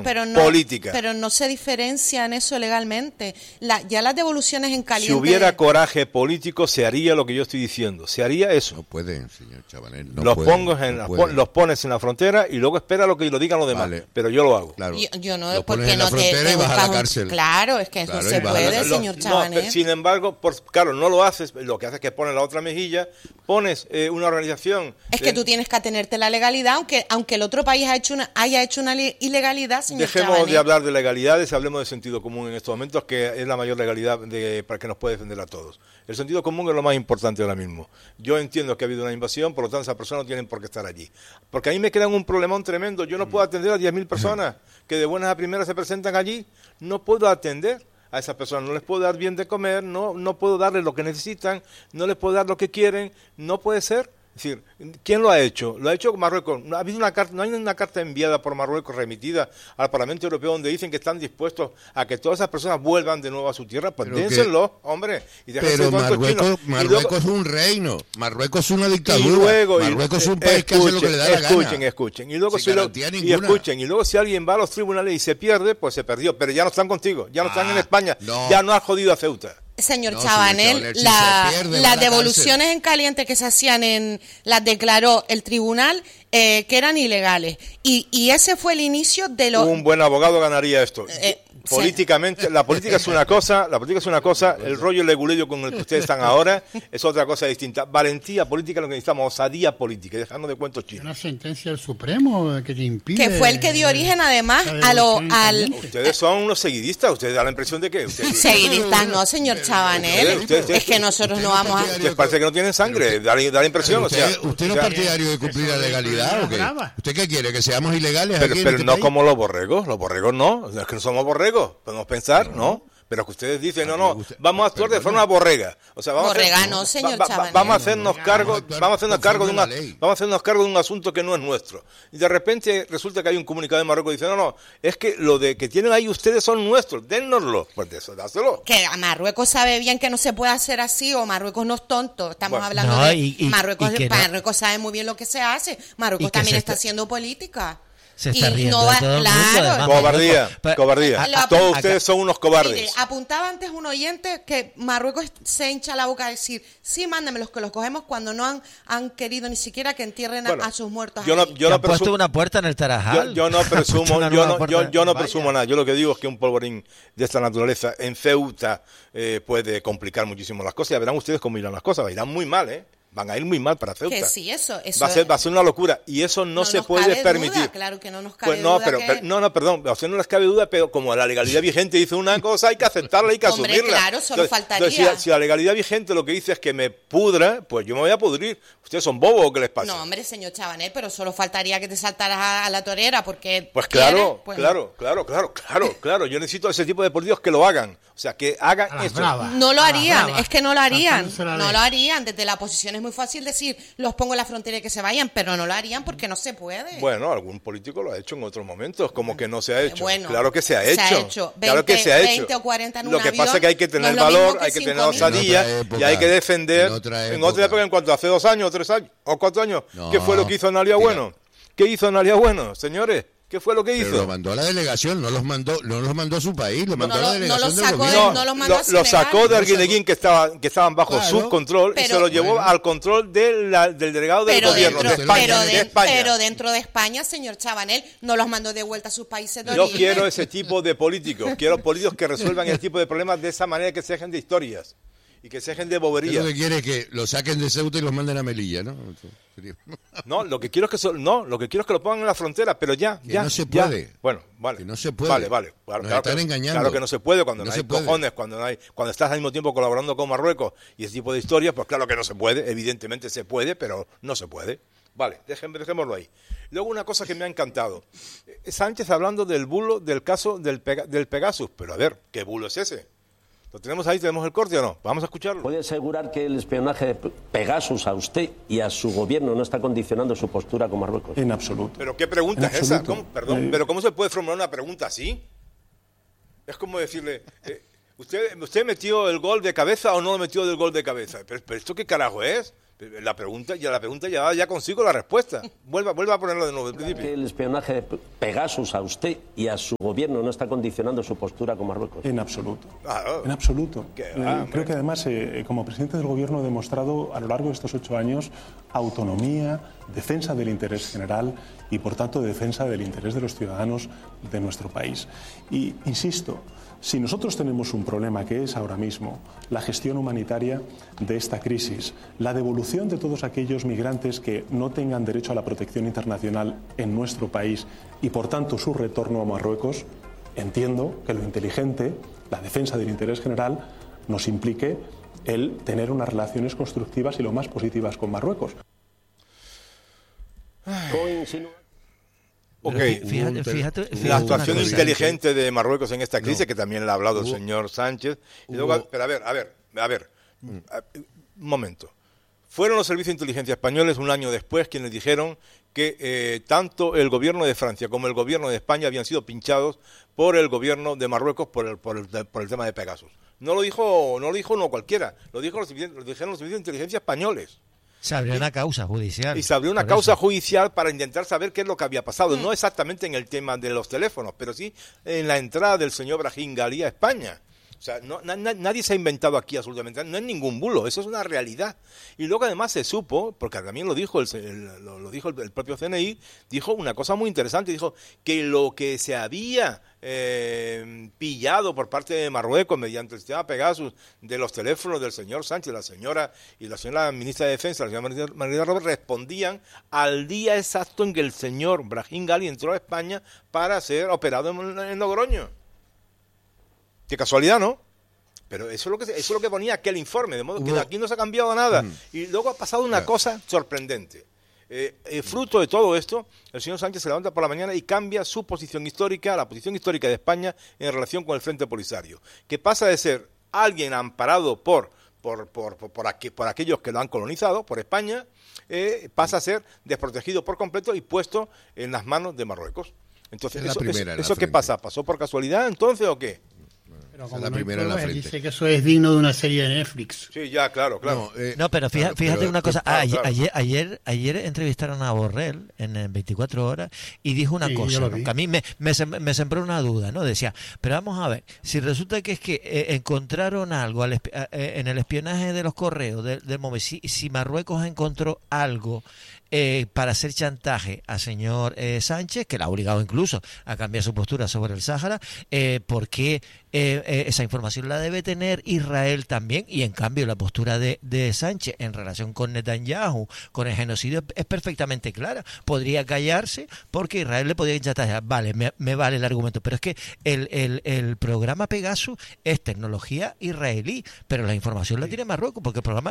política. Pero no se diferencia en eso legalmente. Ya las devoluciones en caliente... Si hubiera coraje político, se haría lo que yo estoy diciendo. Se haría eso. No pueden, señor Chabanel. Los pones en la frontera y luego espera lo que lo digan los demás. Vale. Pero yo lo hago. Claro. Yo no, porque no te vas a la cárcel. Claro, es que eso se puede, señor Chabanel. No, sin embargo, claro, no lo haces. Lo que haces es que pones la otra mejilla, pones una organización... Es que tú tienes que atenerte la legalidad, aunque el otro país haya hecho una ilegalidad, señor Chabanel. Dejemos de hablar de legalidades, hablemos de sentido común en estos momentos, que es la mayor legalidad para que nos puede defender a todos. El sentido común es lo más importante ahora mismo. Yo entiendo que ha habido una invasión, por lo tanto, esas personas no tienen por qué estar allí. Porque a mí me queda un problemón tremendo. Yo no puedo atender a 10.000 personas que de buenas a primeras se presentan allí. No puedo atender a esas personas. No les puedo dar bien de comer, no puedo darles lo que necesitan, no les puedo dar lo que quieren. No puede ser. Es decir, ¿quién lo ha hecho? Lo ha hecho Marruecos. No hay una carta enviada por Marruecos remitida al Parlamento Europeo donde dicen que están dispuestos a que todas esas personas vuelvan de nuevo a su tierra. Pues dénselo, hombre. Pero Marruecos es un reino. Marruecos es una dictadura. Marruecos es un país que hace lo que le da la gana. Escuchen. Y luego si alguien va a los tribunales y se pierde, pues se perdió. Pero ya no están contigo. Ya no están en España. Ya no has jodido a Ceuta. Señor Chabanel, las devoluciones en caliente que se hacían las declaró el tribunal que eran ilegales y ese fue el inicio de lo... Un buen abogado ganaría esto. Políticamente, la política es una cosa, el rollo leguleyo con el que ustedes están ahora es otra cosa distinta. Valentía política es lo que necesitamos, osadía política, dejando de cuentos chinos. Una sentencia del Supremo que te impide... Que fue el que dio origen además Ustedes son unos seguidistas, ustedes dan la impresión de que... Seguidistas no, señor Chabanel, es que nosotros no vamos a... Les parece que no tienen sangre, da la impresión, ¿Usted no es partidario de cumplir la legalidad o qué? ¿Usted qué quiere, que seamos ilegales aquí pero no como los borregos no, es que no somos borregos. Podemos pensar, ¿no? Pero que ustedes dicen, vamos a actuar de forma borrega. O sea, vamos a hacernos cargo de un asunto que no es nuestro. Y de repente resulta que hay un comunicado de Marruecos que dice, es que lo de que tienen ahí ustedes son nuestros, dénnoslo. Pues de eso, dáselo. Que Marruecos sabe bien que no se puede hacer así, o Marruecos no es tonto. Estamos hablando de Marruecos sabe muy bien lo que se hace. Marruecos también está haciendo política. Se está riendo de todo el mundo. Además, cobardía. Todos ustedes son unos cobardes. Mire, apuntaba antes un oyente que Marruecos se hincha la boca a decir, sí, mándenmelos, que los cogemos cuando no han querido ni siquiera que entierren a sus muertos. Yo no puesto una puerta en el Tarajal. Yo no presumo nada. Yo lo que digo es que un polvorín de esta naturaleza en Ceuta puede complicar muchísimo las cosas. Ya verán ustedes cómo irán las cosas. Irán muy mal, Van a ir muy mal para Ceuta. Que sí, eso va a ser una locura y eso no se puede permitir. Duda, claro que no nos cabe duda. Perdón, a usted no les cabe duda, pero como la legalidad vigente dice una cosa, hay que aceptarla, hay que asumirla. Claro, solo faltaría. Entonces, si la legalidad vigente lo que dice es que me pudra, pues yo me voy a pudrir. ¿Ustedes son bobos o qué les pasa? No, hombre, señor Chabanel, pero solo faltaría que te saltaras a la torera porque... Pues claro. Yo necesito ese tipo de políticos que lo hagan. O sea, que hagan eso. No lo harían, es que no lo harían. No lo harían. Desde la posición es muy fácil decir, los pongo en la frontera y que se vayan, pero no lo harían porque no se puede. Bueno, algún político lo ha hecho en otros momentos, como que no se ha hecho. Bueno, claro que se ha hecho. 20 o 40 en un avión. Lo que pasa es que hay que tener valor, hay que tener osadía y hay que defender. En otra época, en cuanto hace 2 años, 3 años o 4 años, ¿qué fue lo que hizo Analia Bueno? ¿Qué hizo Analia Bueno, señores? ¿Qué fue lo que hizo? Pero lo mandó a la delegación, no los mandó a su país, lo mandó a la delegación lo sacó de Arguineguín que estaban bajo su control y se lo llevó al control del delegado del gobierno de España. Pero dentro de España, señor Chabanel, no los mandó de vuelta a sus países de origen. Yo quiero ese tipo de políticos, quiero políticos que resuelvan ese tipo de problemas de esa manera, que se dejen de historias y que se dejen de boberías. Lo que quiere es que lo saquen de Ceuta y los manden a Melilla, ¿no? No, lo que quiero es que lo pongan en la frontera, pero ya no se puede. Bueno, vale. Que no se puede. Vale. Nos están engañando. Claro que no se puede cuando no hay cojones, cuando estás al mismo tiempo colaborando con Marruecos y ese tipo de historias, pues claro que no se puede, evidentemente se puede, pero no se puede. Vale, dejémoslo ahí. Luego una cosa que me ha encantado. Sánchez hablando del bulo del caso del Pegasus, pero a ver, ¿qué bulo es ese? ¿Lo tenemos ahí? ¿Tenemos el corte o no? Vamos a escucharlo. ¿Puede asegurar que el espionaje de Pegasus a usted y a su gobierno no está condicionando su postura con Marruecos? En absoluto. ¿Pero qué pregunta es esa? ¿Pero cómo se puede formular una pregunta así? Es como decirle, ¿usted metió el gol de cabeza o no metió el gol de cabeza? ¿Pero esto qué carajo es? La pregunta ya consigo la respuesta. Vuelva a ponerlo de nuevo. Que el espionaje de Pegasus a usted y a su gobierno no está condicionando su postura con Marruecos. En absoluto. En absoluto. Creo que además, como presidente del gobierno, he demostrado a lo largo de estos 8 años autonomía, defensa del interés general y, por tanto, defensa del interés de los ciudadanos de nuestro país. Y, insisto, si nosotros tenemos un problema que es ahora mismo la gestión humanitaria de esta crisis, la devolución de todos aquellos migrantes que no tengan derecho a la protección internacional en nuestro país y, por tanto, su retorno a Marruecos, entiendo que lo inteligente, la defensa del interés general, nos implique el tener unas relaciones constructivas y lo más positivas con Marruecos. Ok, fíjate, la actuación inteligente de Marruecos en esta crisis, que también le ha hablado el señor Sánchez. Y luego, pero a ver, un momento. Fueron los servicios de inteligencia españoles un año después quienes dijeron que tanto el gobierno de Francia como el gobierno de España habían sido pinchados por el gobierno de Marruecos por el tema de Pegasus. No lo dijo cualquiera, lo dijeron los servicios de inteligencia españoles. Se abrió una causa judicial. Y se abrió una causa judicial para intentar saber qué es lo que había pasado. No exactamente en el tema de los teléfonos, pero sí en la entrada del señor Brahim Ghali a España. O sea, nadie se ha inventado aquí absolutamente, no es ningún bulo, eso es una realidad. Y luego además se supo, porque también lo dijo el propio CNI, dijo una cosa muy interesante, dijo que lo que se había pillado por parte de Marruecos mediante el sistema Pegasus de los teléfonos del señor Sánchez, la señora ministra de Defensa, la señora Margarita Robles, respondían al día exacto en que el señor Brahim Ghali entró a España para ser operado en Logroño. Qué casualidad, ¿no? Pero eso es lo que ponía aquel informe, de modo que aquí no se ha cambiado nada. Y luego ha pasado una cosa sorprendente. Fruto de todo esto, el señor Sánchez se levanta por la mañana y cambia su posición histórica, la posición histórica de España en relación con el Frente Polisario, que pasa de ser alguien amparado por aquellos que lo han colonizado, por España, pasa a ser desprotegido por completo y puesto en las manos de Marruecos. Entonces, ¿eso qué pasa? ¿Pasó por casualidad entonces o qué? Pero como la primera en la frente. Dice que eso es digno de una serie de Netflix. Sí, ya, claro. No, pero fíjate una cosa. Ayer entrevistaron a Borrell en 24 horas y dijo una cosa, ¿no? Que a mí me sembró una duda, ¿no? Decía, pero vamos a ver, si resulta que es que encontraron algo en el espionaje de los correos del móvil, si Marruecos encontró algo para hacer chantaje al señor Sánchez, que la ha obligado incluso a cambiar su postura sobre el Sáhara, ¿por qué esa información la debe tener Israel también? Y en cambio la postura de Sánchez en relación con Netanyahu, con el genocidio, es perfectamente clara. Podría callarse porque Israel le podría chantajear. Vale, me vale el argumento, pero es que el programa Pegasus es tecnología israelí, pero la información la tiene Marruecos, porque el programa,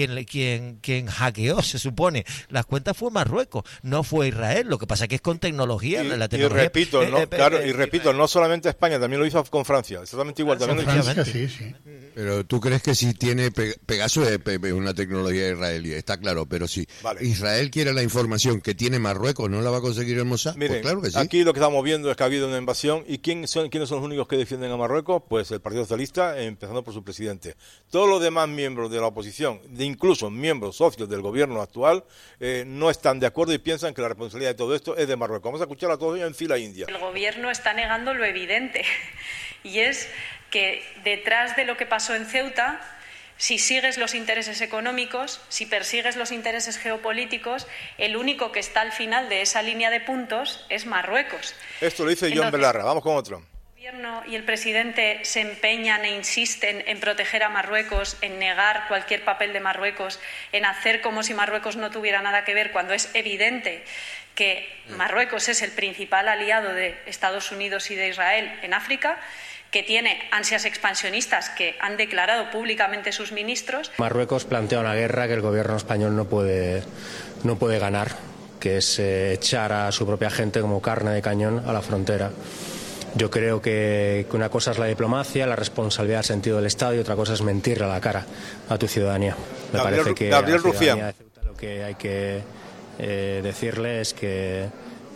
quien hackeó, se supone, las cuentas fue Marruecos, no fue Israel. Lo que pasa es que es con tecnología. La tecnología y repito, no solamente España, también lo hizo con Francia, exactamente igual. También Francia, sí. Pero tú crees que si tiene Pegasus es una tecnología israelí, está claro, pero si Israel quiere la información que tiene Marruecos, ¿no la va a conseguir el Mossad? Miren, pues claro que sí. Aquí lo que estamos viendo es que ha habido una invasión. ¿Y quiénes son los únicos que defienden a Marruecos? Pues el Partido Socialista, empezando por su presidente. Todos los demás miembros de la oposición, incluso miembros socios del gobierno actual, no están de acuerdo y piensan que la responsabilidad de todo esto es de Marruecos. Vamos a escuchar a todos en fila india. El gobierno está negando lo evidente, y es que detrás de lo que pasó en Ceuta, si sigues los intereses económicos, si persigues los intereses geopolíticos, el único que está al final de esa línea de puntos es Marruecos. Esto lo dice John Belarra. Vamos con otro. El gobierno y el presidente se empeñan e insisten en proteger a Marruecos, en negar cualquier papel de Marruecos, en hacer como si Marruecos no tuviera nada que ver, cuando es evidente que Marruecos es el principal aliado de Estados Unidos y de Israel en África, que tiene ansias expansionistas que han declarado públicamente sus ministros. Marruecos plantea una guerra que el gobierno español no puede ganar, que es echar a su propia gente como carne de cañón a la frontera. Yo creo que una cosa es la diplomacia, la responsabilidad del sentido del Estado, y otra cosa es mentirle a la cara a tu ciudadanía. Me parece que Gabriel Rufián. Lo que hay que decirle es que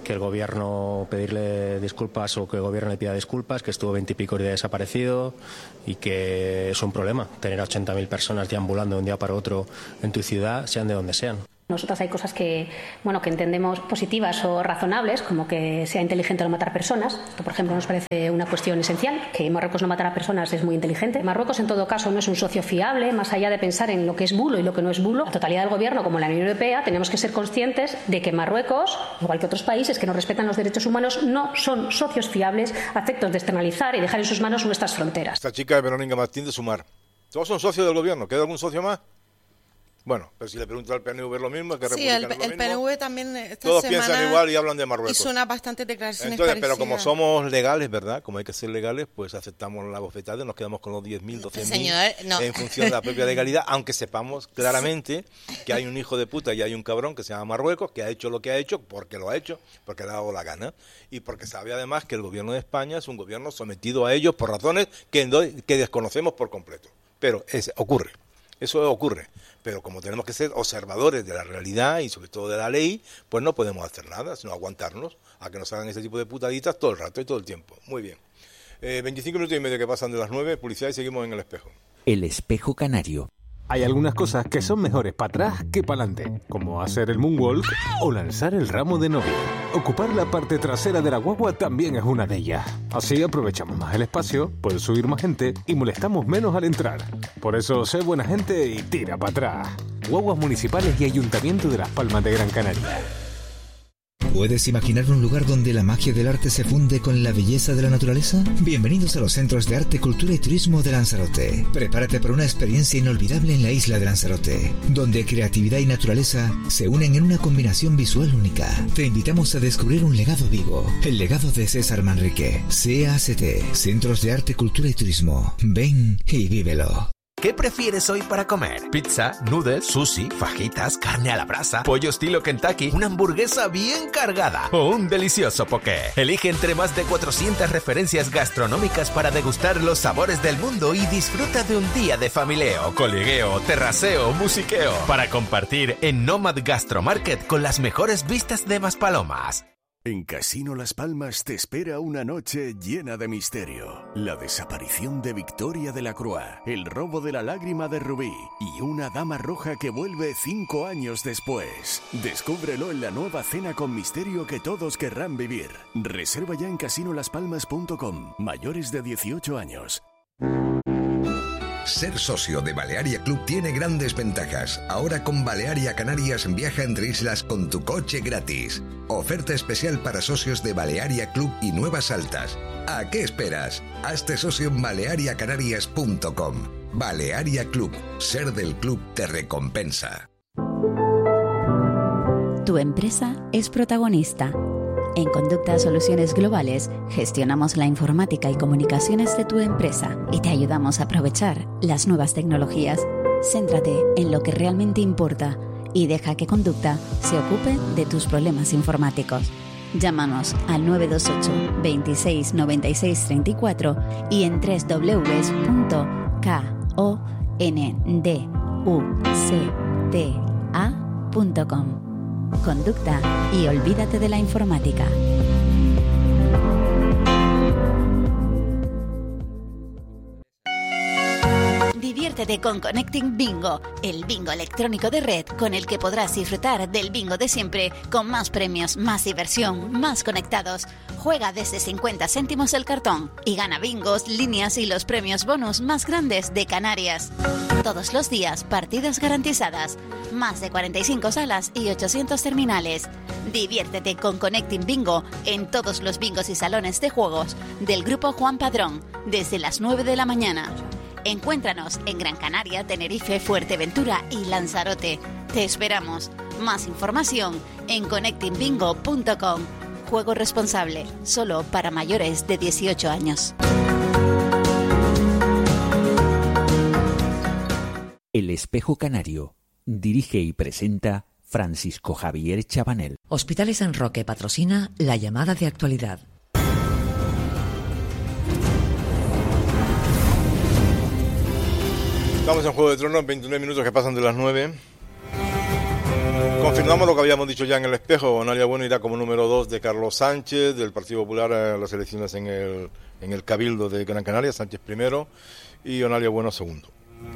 que el gobierno pedirle disculpas o que el gobierno le pida disculpas, que estuvo 20 y pico días desaparecido y que es un problema tener a 80.000 personas deambulando de un día para otro en tu ciudad, sean de donde sean. Nosotras hay cosas que entendemos positivas o razonables, como que sea inteligente no matar personas. Esto, por ejemplo, nos parece una cuestión esencial, que Marruecos no matará personas es muy inteligente. Marruecos, en todo caso, no es un socio fiable, más allá de pensar en lo que es bulo y lo que no es bulo. La totalidad del gobierno, como la Unión Europea, tenemos que ser conscientes de que Marruecos, igual que otros países que no respetan los derechos humanos, no son socios fiables a efectos de externalizar y dejar en sus manos nuestras fronteras. Esta chica de Verónica Martín de Sumar. ¿Todos son socios del gobierno? ¿Queda algún socio más? Bueno, pero si le pregunto al PNV lo mismo, que sí, el PNV también esta todos semana piensan igual y hablan de Marruecos. Hizo unas bastantes declaraciones Entonces, parecidas. pero como somos legales, ¿verdad? Como hay que ser legales, pues aceptamos la bofetada y nos quedamos con los 10.000, 12.000 no. En función de la propia legalidad, aunque sepamos claramente que hay un hijo de puta y hay un cabrón que se llama Marruecos, que ha hecho lo que ha hecho, porque lo ha hecho, porque le ha dado la gana, y porque sabe además que el gobierno de España es un gobierno sometido a ellos por razones que desconocemos por completo. Pero ocurre. Eso ocurre, pero como tenemos que ser observadores de la realidad y sobre todo de la ley, pues no podemos hacer nada, sino aguantarnos a que nos hagan ese tipo de putaditas todo el rato y todo el tiempo. Muy bien. 25 minutos y medio que pasan de las 9, publicidad y seguimos en El Espejo. El Espejo Canario. Hay algunas cosas que son mejores para atrás que para adelante, como hacer el moonwalk o lanzar el ramo de novia. Ocupar la parte trasera de la guagua también es una de ellas. Así aprovechamos más el espacio, puede subir más gente y molestamos menos al entrar. Por eso, sé buena gente y tira para atrás. Guaguas municipales y Ayuntamiento de Las Palmas de Gran Canaria. ¿Puedes imaginar un lugar donde la magia del arte se funde con la belleza de la naturaleza? Bienvenidos a los Centros de Arte, Cultura y Turismo de Lanzarote. Prepárate para una experiencia inolvidable en la isla de Lanzarote, donde creatividad y naturaleza se unen en una combinación visual única. Te invitamos a descubrir un legado vivo, el legado de César Manrique. CACT, Centros de Arte, Cultura y Turismo. Ven y vívelo. ¿Qué prefieres hoy para comer? ¿Pizza, noodles, sushi, fajitas, carne a la brasa, pollo estilo Kentucky, una hamburguesa bien cargada o un delicioso poké? Elige entre más de 400 referencias gastronómicas para degustar los sabores del mundo y disfruta de un día de familieo, coligueo, terraceo, musiqueo para compartir en Nomad Gastromarket con las mejores vistas de Maspalomas. En Casino Las Palmas te espera una noche llena de misterio. La desaparición de Victoria de la Croix, el robo de la lágrima de Rubí y una dama roja que vuelve 5 años después. Descúbrelo en la nueva cena con misterio que todos querrán vivir. Reserva ya en casinolaspalmas.com. Mayores de 18 años. Ser socio de Balearia Club tiene grandes ventajas. Ahora con Balearia Canarias viaja entre islas con tu coche gratis. Oferta especial para socios de Balearia Club y Nuevas Altas. ¿A qué esperas? Hazte socio en baleariacanarias.com. Balearia Club. Ser del club te recompensa. Tu empresa es protagonista. En Conducta Soluciones Globales gestionamos la informática y comunicaciones de tu empresa y te ayudamos a aprovechar las nuevas tecnologías. Céntrate en lo que realmente importa y deja que Conducta se ocupe de tus problemas informáticos. Llámanos al 928 26 96 34 y en www.konducta.com. Conducta y olvídate de la informática. Diviértete con Connecting Bingo, el bingo electrónico de red con el que podrás disfrutar del bingo de siempre, con más premios, más diversión, más conectados. Juega desde 50 céntimos el cartón y gana bingos, líneas y los premios bonus más grandes de Canarias. Todos los días, partidas garantizadas, más de 45 salas y 800 terminales. Diviértete con Connecting Bingo en todos los bingos y salones de juegos del Grupo Juan Padrón, desde las 9 de la mañana. Encuéntranos en Gran Canaria, Tenerife, Fuerteventura y Lanzarote. Te esperamos. Más información en connectingbingo.com. Juego responsable, solo para mayores de 18 años. El Espejo Canario. Dirige y presenta Francisco Javier Chabanel. Hospitales San Roque patrocina la llamada de actualidad. Estamos en Juego de Tronos, 29 minutos que pasan de las 9. confirmamos lo que habíamos dicho ya en el espejo. Onalia Bueno irá como número 2 de Carlos Sánchez, del Partido Popular, a las elecciones en el Cabildo de Gran Canaria. Sánchez primero y Onalia Bueno segundo.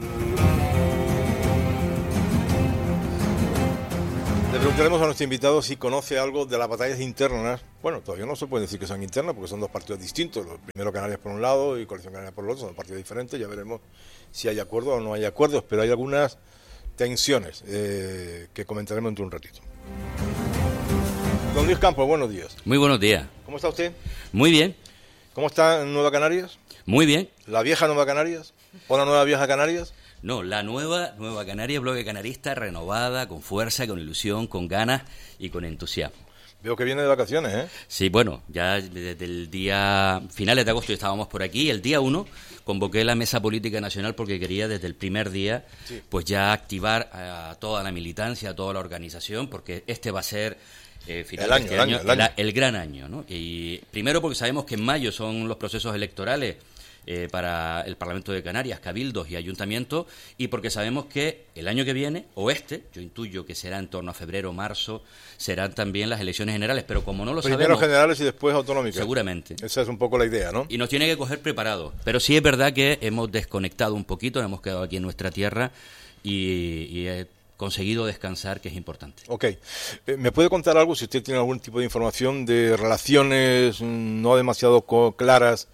Le preguntaremos a nuestro invitado si conoce algo de las batallas internas. Bueno, todavía no se puede decir que son internas porque son dos partidos distintos. Primero Canarias por un lado y Coalición Canaria por el otro. Son dos partidos diferentes. Ya veremos si hay acuerdos o no hay acuerdos, pero hay algunas tensiones que comentaremos dentro de un ratito. Don Luis Campos, buenos días. Muy buenos días. ¿Cómo está usted? Muy bien. ¿Cómo está en Nueva Canarias? Muy bien. ¿La vieja Nueva Canarias? ¿O la nueva vieja Canarias? No, la Nueva Canarias, bloque canarista, renovada, con fuerza, con ilusión, con ganas y con entusiasmo. Veo que viene de vacaciones, ¿eh? Sí, bueno, ya desde el día finales de agosto estábamos por aquí. El día 1 convoqué la Mesa Política Nacional porque quería desde el primer día pues ya activar a toda la militancia, a toda la organización, porque este va a ser el gran año, ¿no? Y primero porque sabemos que en mayo son los procesos electorales para el Parlamento de Canarias, cabildos y ayuntamientos, y porque sabemos que el año que viene, yo intuyo que será en torno a febrero o marzo, serán también las elecciones generales, pero como no lo sabemos... Primero generales y después autonómicas. Seguramente. Esa es un poco la idea, ¿no? Y nos tiene que coger preparados, pero sí es verdad que hemos desconectado un poquito, hemos quedado aquí en nuestra tierra y conseguido descansar, que es importante. Ok. ¿Me puede contar algo, si usted tiene algún tipo de información de relaciones no demasiado claras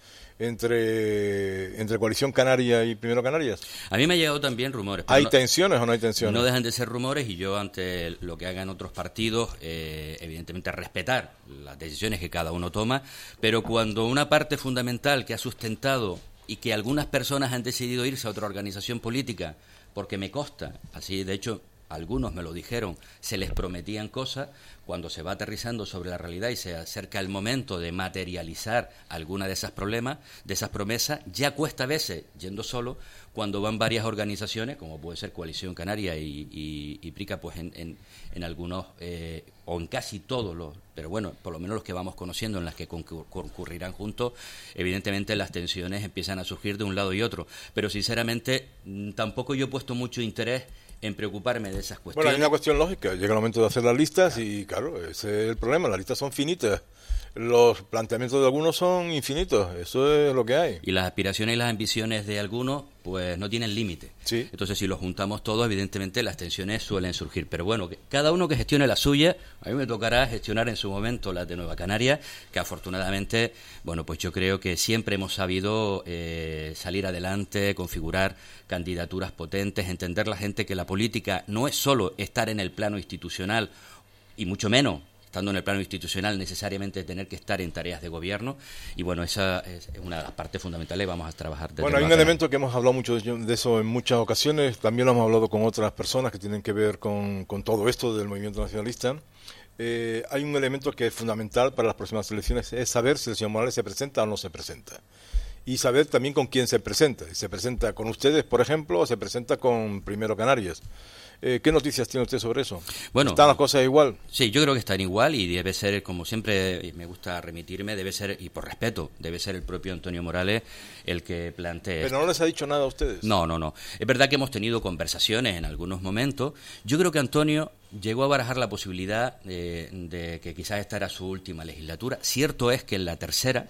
entre Coalición Canaria y Primero Canarias? A mí me ha llegado también rumores. ¿Hay tensiones o no hay tensiones? No dejan de ser rumores y yo, ante lo que hagan otros partidos, evidentemente respetar las decisiones que cada uno toma, pero cuando una parte fundamental que ha sustentado y que algunas personas han decidido irse a otra organización política, porque me consta, así de hecho algunos me lo dijeron, se les prometían cosas, cuando se va aterrizando sobre la realidad y se acerca el momento de materializar alguna de esas promesas, ya cuesta a veces, yendo solo, cuando van varias organizaciones, como puede ser Coalición Canaria y PRICA, pues en algunos, o en casi todos pero bueno, por lo menos los que vamos conociendo, en las que concurrirán juntos, evidentemente las tensiones empiezan a surgir de un lado y otro. Pero sinceramente, tampoco yo he puesto mucho interés en preocuparme de esas cuestiones. Bueno, hay una cuestión lógica. Llega el momento de hacer las listas y, claro, ese es el problema. Las listas son finitas. Los planteamientos de algunos son infinitos. Eso es lo que hay. Y las aspiraciones y las ambiciones de algunos, pues no tienen límite. Sí. Entonces, si los juntamos todos, evidentemente las tensiones suelen surgir. Pero bueno, cada uno que gestione la suya. A mí me tocará gestionar en su momento las de Nueva Canaria, que afortunadamente, bueno, pues yo creo que siempre hemos sabido salir adelante, configurar candidaturas potentes, entender la gente que la política no es solo estar en el plano institucional, y mucho menos estando en el plano institucional necesariamente tener que estar en tareas de gobierno, y bueno, esa es una de las partes fundamentales. Vamos a trabajar desde hay un elemento que hemos hablado mucho de eso en muchas ocasiones, también lo hemos hablado con otras personas que tienen que ver con todo esto del movimiento nacionalista. Hay un elemento que es fundamental para las próximas elecciones, es saber si el señor Morales se presenta o no se presenta. Y saber también con quién se presenta. Si se presenta con ustedes, por ejemplo, o se presenta con Primero Canarias. ¿Qué noticias tiene usted sobre eso? Bueno, ¿están las cosas igual? Sí, yo creo que están igual y debe ser, como siempre me gusta remitirme, debe ser, y por respeto, debe ser el propio Antonio Morales el que plantee. ¿Pero no les ha dicho nada a ustedes? No. Es verdad que hemos tenido conversaciones en algunos momentos. Yo creo que Antonio llegó a barajar la posibilidad de que quizás esta era su última legislatura. Cierto es que en la tercera...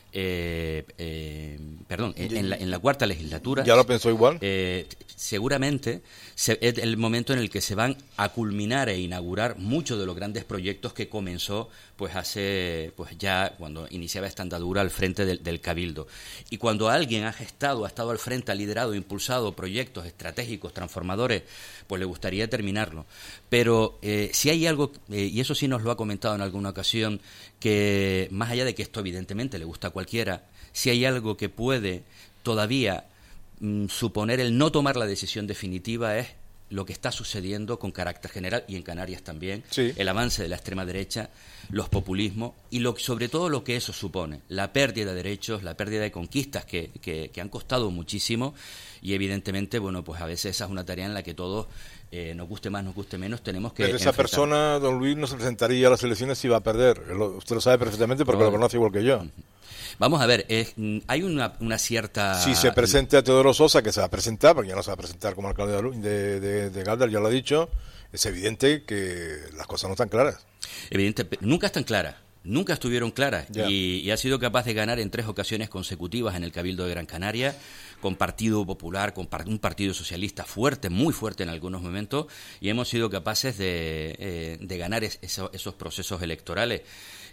en la cuarta legislatura. ¿Ya lo pensó igual? Seguramente es el momento en el que se van a culminar e inaugurar muchos de los grandes proyectos que comenzó pues hace ya cuando iniciaba esta andadura al frente del Cabildo. Y cuando alguien ha estado al frente, ha liderado, impulsado proyectos estratégicos, transformadores, pues le gustaría terminarlo. Pero si hay algo, y eso sí nos lo ha comentado en alguna ocasión, que más allá de que esto evidentemente le gusta a cualquiera, si hay algo que puede todavía suponer el no tomar la decisión definitiva es lo que está sucediendo con carácter general, y en Canarias también, sí. El avance de la extrema derecha, los populismos y sobre todo lo que eso supone, la pérdida de derechos, la pérdida de conquistas que han costado muchísimo, y evidentemente, bueno, pues a veces esa es una tarea en la que todos, nos guste más, nos guste menos, tenemos que Pero esa persona, don Luis, no se presentaría a las elecciones si va a perder. Usted lo sabe perfectamente porque lo conoce igual que yo. Vamos a ver, hay una cierta... Si se presenta a Teodoro Sosa, que se va a presentar, porque ya no se va a presentar como alcalde de Galdar, ya lo ha dicho, es evidente que las cosas no están claras. Nunca están claras. Nunca estuvieron claras y ha sido capaz de ganar en 3 ocasiones consecutivas en el Cabildo de Gran Canaria, con Partido Popular, con un Partido Socialista fuerte, muy fuerte en algunos momentos, y hemos sido capaces de ganar esos procesos electorales.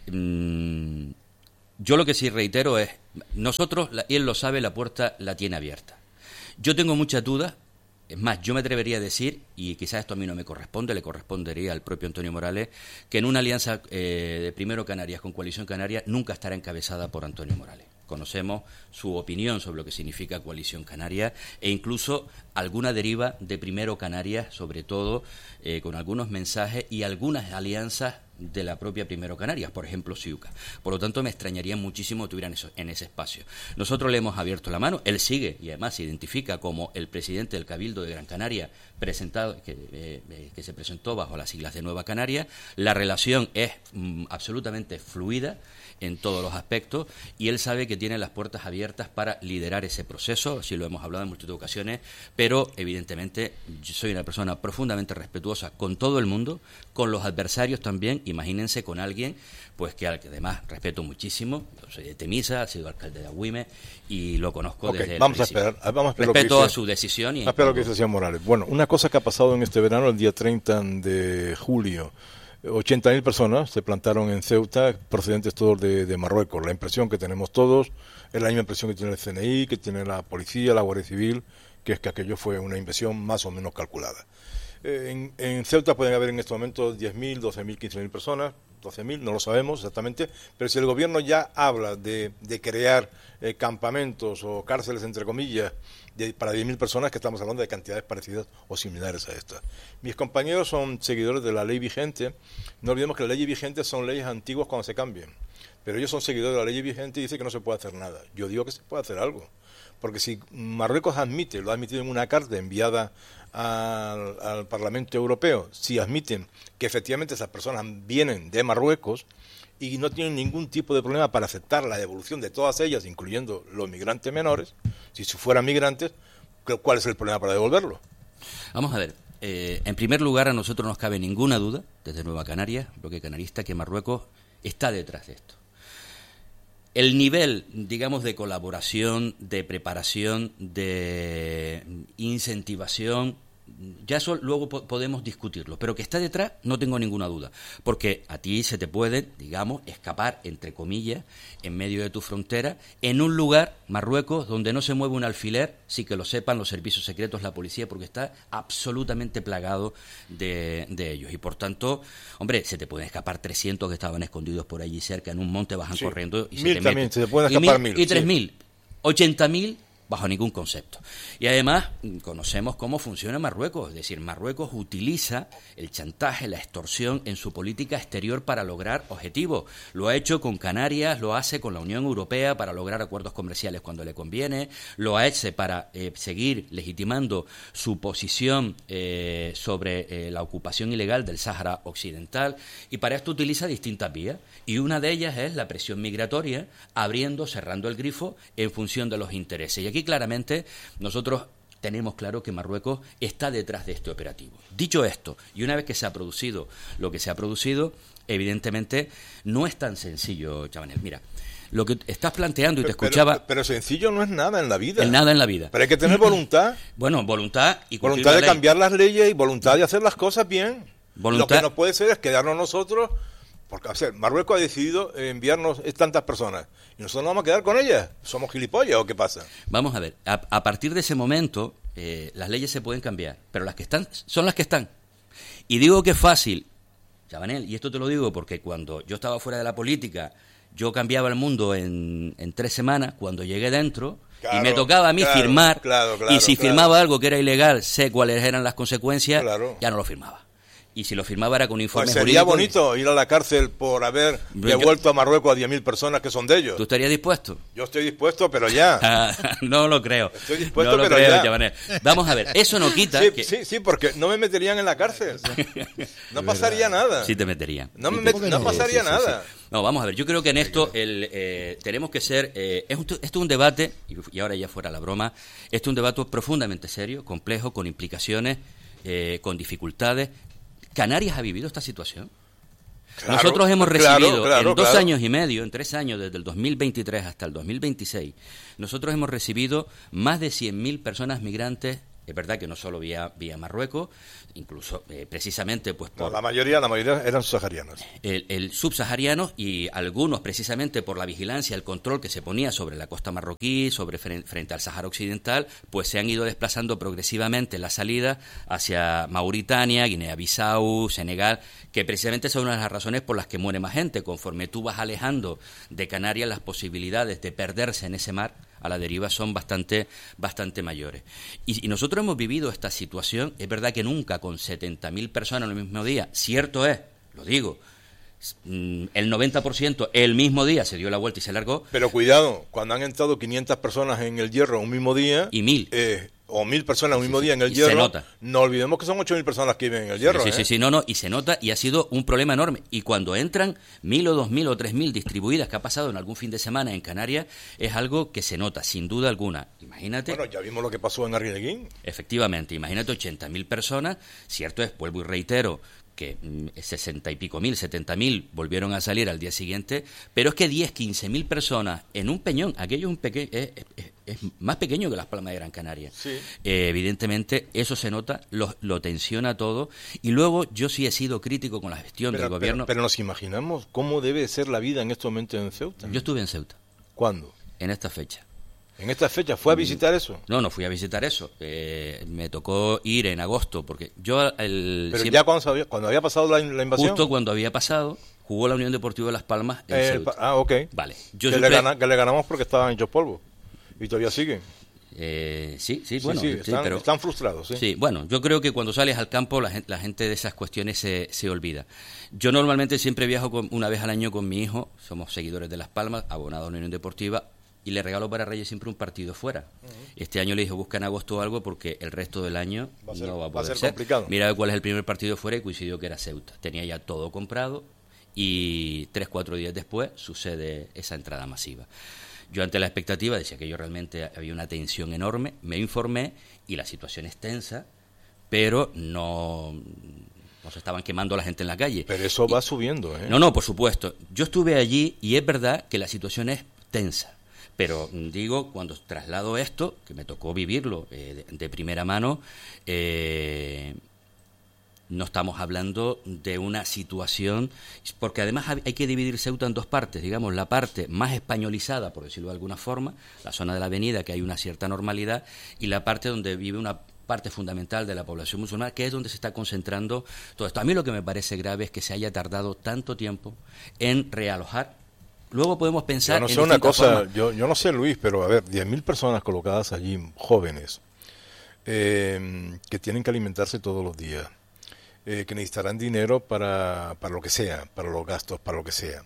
Yo lo que sí reitero es, nosotros, y él lo sabe, la puerta la tiene abierta. Yo tengo muchas dudas. Es más, yo me atrevería a decir, y quizás esto a mí no me corresponde, le correspondería al propio Antonio Morales, que en una alianza de Primero Canarias con Coalición Canaria nunca estará encabezada por Antonio Morales. Conocemos su opinión sobre lo que significa Coalición Canaria e incluso alguna deriva de Primero Canarias, sobre todo con algunos mensajes y algunas alianzas de la propia Primero Canarias, por ejemplo Ciuca. Por lo tanto, me extrañaría muchísimo que estuvieran en ese espacio. Nosotros le hemos abierto la mano, él sigue y además se identifica como el presidente del Cabildo de Gran Canaria, que se presentó bajo las siglas de Nueva Canaria. La relación es absolutamente fluida en todos los aspectos y él sabe que tiene las puertas abiertas para liderar ese proceso, así lo hemos hablado en multitud de ocasiones, pero evidentemente yo soy una persona profundamente respetuosa con todo el mundo, con los adversarios también. Imagínense con alguien pues que además respeto muchísimo. Yo soy de Temisa, he sido alcalde de Agüime y lo conozco desde el principio. Vamos a esperar respeto a su decisión y espero lo que dice el señor Morales. Bueno, una cosa que ha pasado en este verano, el día 30 de julio, 80.000 personas se plantaron en Ceuta, procedentes todos de Marruecos. La impresión que tenemos todos es la misma impresión que tiene el CNI, que tiene la policía, la Guardia Civil, que es que aquello fue una invasión más o menos calculada. En Ceuta pueden haber en este momento 10.000, 12.000, 15.000 personas, 12.000, no lo sabemos exactamente, pero si el gobierno ya habla de crear campamentos o cárceles, entre comillas, para 10.000 personas, que estamos hablando de cantidades parecidas o similares a estas. Mis compañeros son seguidores de la ley vigente. No olvidemos que las leyes vigentes son leyes antiguas cuando se cambian, pero ellos son seguidores de la ley vigente y dicen que no se puede hacer nada. Yo digo que se puede hacer algo, porque si Marruecos admite, lo ha admitido en una carta enviada al Parlamento Europeo, si admiten que efectivamente esas personas vienen de Marruecos y no tienen ningún tipo de problema para aceptar la devolución de todas ellas, incluyendo los migrantes menores, si fueran migrantes, ¿cuál es el problema para devolverlo? Vamos a ver, en primer lugar, a nosotros no nos cabe ninguna duda, desde Nueva Canaria, bloque canarista, que Marruecos está detrás de esto. El nivel, digamos, de colaboración, de preparación, de incentivación, ya eso luego podemos discutirlo, pero que está detrás no tengo ninguna duda, porque a ti se te puede, digamos, escapar, entre comillas, en medio de tu frontera, en un lugar, Marruecos, donde no se mueve un alfiler, sí que lo sepan los servicios secretos, la policía, porque está absolutamente plagado de ellos, y por tanto, hombre, se te pueden escapar 300 que estaban escondidos por allí cerca, en un monte bajan corriendo, y se te meten. Se te pueden escapar 1.000. Y 3.000, 80.000, bajo ningún concepto. Y además conocemos cómo funciona Marruecos, es decir, Marruecos utiliza el chantaje, la extorsión en su política exterior para lograr objetivos. Lo ha hecho con Canarias, lo hace con la Unión Europea para lograr acuerdos comerciales cuando le conviene, lo hace para seguir legitimando su posición sobre la ocupación ilegal del Sáhara Occidental, y para esto utiliza distintas vías, y una de ellas es la presión migratoria, abriendo, cerrando el grifo en función de los intereses. Y aquí claramente nosotros tenemos claro que Marruecos está detrás de este operativo. Dicho esto, y una vez que se ha producido lo que se ha producido, evidentemente no es tan sencillo, Chabanel. Mira, lo que estás planteando, y te escuchaba... Pero sencillo no es nada en la vida. Es nada en la vida. Pero hay que tener voluntad. Bueno, voluntad y cumplir voluntad la de ley. Cambiar las leyes y voluntad de hacer las cosas bien. Voluntad... Lo que no puede ser es quedarnos nosotros... Porque, o sea, Marruecos ha decidido enviarnos tantas personas y nosotros nos vamos a quedar con ellas. ¿Somos gilipollas o qué pasa? Vamos a ver, a partir de ese momento las leyes se pueden cambiar, pero las que están son las que están. Y digo que es fácil, Chabanel, y esto te lo digo porque cuando yo estaba fuera de la política, yo cambiaba el mundo en 3 semanas. Cuando llegué dentro, claro, y me tocaba a mí firmar, y si firmaba algo que era ilegal, sé cuáles eran las consecuencias, ya no lo firmaba. Y si lo firmaba era con un informe pues sería jurídico. bonito ir a la cárcel por haber devuelto a Marruecos a 10.000 personas que son de ellos. ¿Tú estarías dispuesto? Yo estoy dispuesto, pero ya. No lo creo. Estoy dispuesto, no lo pero creo, ya. Vamos a ver, eso no quita... Sí, porque no me meterían en la cárcel. No pasaría nada. Sí te meterían. No pasaría nada. Sí. No, vamos a ver, yo creo que en esto tenemos que ser... esto es un debate, y ahora ya fuera la broma, esto es un debate profundamente serio, complejo, con implicaciones, con dificultades. ¿Canarias ha vivido esta situación? Claro, nosotros hemos recibido en 2 años y medio, en 3 años, desde el 2023 hasta el 2026, nosotros hemos recibido más de 100.000 personas migrantes. Es verdad que no solo vía Marruecos, incluso precisamente pues por... No, la mayoría eran subsaharianos. El subsaharianos, y algunos precisamente por la vigilancia, el control que se ponía sobre la costa marroquí, frente al Sáhara Occidental, pues se han ido desplazando progresivamente la salida hacia Mauritania, Guinea-Bissau, Senegal, que precisamente son una de las razones por las que muere más gente. Conforme tú vas alejando de Canarias, las posibilidades de perderse en ese mar a la deriva son bastante mayores. Y nosotros hemos vivido esta situación, es verdad que nunca con 70.000 personas el mismo día, cierto es, lo digo, el 90% el mismo día se dio la vuelta y se largó. Pero cuidado, cuando han entrado 500 personas en el Hierro un mismo día... Y 1.000. O 1.000 personas un mismo día en el Hierro, se nota. No olvidemos que son 8.000 personas que viven en el Hierro. Sí, y se nota, y ha sido un problema enorme. Y cuando entran 1.000 o 2.000 o 3.000 distribuidas, que ha pasado en algún fin de semana en Canarias, es algo que se nota, sin duda alguna. Imagínate... Bueno, ya vimos lo que pasó en Arrieneguín. Efectivamente, imagínate 80.000 personas, cierto es, vuelvo y reitero, que 60 y pico mil, 70.000 volvieron a salir al día siguiente, pero es que 10, 15.000 personas en un peñón, aquello es más pequeño que Las Palmas de Gran Canaria. Sí. Evidentemente, eso se nota, lo tensiona todo, y luego yo sí he sido crítico con la gestión del gobierno. Pero nos imaginamos cómo debe ser la vida en este momento en Ceuta. Yo estuve en Ceuta. ¿Cuándo? En esta fecha. ¿En esta fecha? ¿Fue a visitar eso? No fui a visitar eso. Me tocó ir en agosto, porque yo... Pero siempre, ya cuando había pasado la invasión. Justo cuando había pasado, jugó la Unión Deportiva de Las Palmas en Ceuta. Ok. Vale. Que le ganamos porque estaban hechos polvo. Y todavía siguen. Sí, pero están frustrados. Sí, bueno, yo creo que cuando sales al campo la gente de esas cuestiones se olvida. Yo normalmente siempre viajo una vez al año con mi hijo, somos seguidores de Las Palmas, abonados a la Unión Deportiva, y le regalo para Reyes siempre un partido fuera. Este año le dije, busca en agosto algo porque el resto del año no va a poder ser. Complicado. Mira cuál es el primer partido fuera y coincidió que era Ceuta. Tenía ya todo comprado y 3-4 días después sucede esa entrada masiva. Yo ante la expectativa decía que yo realmente había una tensión enorme, me informé y la situación es tensa, pero no se estaban quemando la gente en la calle. Pero eso va subiendo, ¿eh? No, por supuesto. Yo estuve allí y es verdad que la situación es tensa. Pero digo, cuando traslado esto, que me tocó vivirlo de primera mano, no estamos hablando de una situación, porque además hay que dividir Ceuta en dos partes, digamos, la parte más españolizada, por decirlo de alguna forma, la zona de la avenida, que hay una cierta normalidad, y la parte donde vive una parte fundamental de la población musulmana, que es donde se está concentrando todo esto. A mí lo que me parece grave es que se haya tardado tanto tiempo en realojar. Luego podemos pensar... Yo no sé una cosa, yo no sé, Luis, pero a ver, 10.000 personas colocadas allí, jóvenes, que tienen que alimentarse todos los días, que necesitarán dinero para lo que sea, para los gastos, para lo que sea,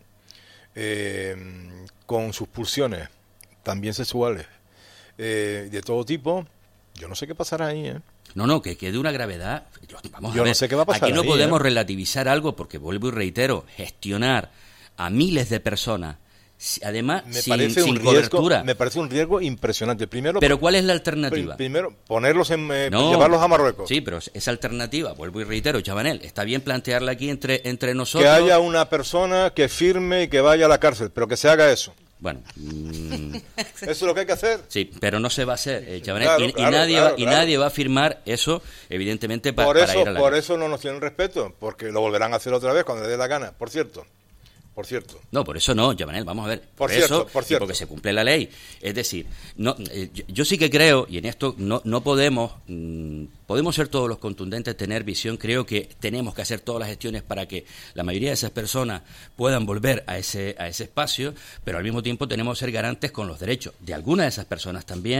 con sus pulsiones, también sexuales, de todo tipo. Yo no sé qué pasará ahí, ¿eh? No, que de una gravedad... Vamos a ver, no sé qué va a pasar aquí no ahí, podemos relativizar algo, porque vuelvo y reitero, gestionar a miles de personas, además sin cobertura. Me parece un riesgo impresionante. Primero, pero ¿cuál es la alternativa? Primero, ponerlos llevarlos a Marruecos. Sí, pero esa alternativa, vuelvo y reitero, Chabanel, está bien plantearla aquí entre nosotros. Que haya una persona que firme y que vaya a la cárcel, pero que se haga eso. Bueno, eso es lo que hay que hacer. Sí, pero no se va a hacer, Chabanel, nadie va a firmar eso, evidentemente, para ir a la Por eso no nos tienen respeto, porque lo volverán a hacer otra vez cuando les dé la gana, por cierto. No, por eso no, Chabanel, vamos a ver. Por cierto. Porque se cumple la ley. Es decir, yo sí que creo, y en esto no podemos ser todos los contundentes, tener visión. Creo que tenemos que hacer todas las gestiones para que la mayoría de esas personas puedan volver a ese espacio, pero al mismo tiempo tenemos que ser garantes con los derechos de algunas de esas personas también,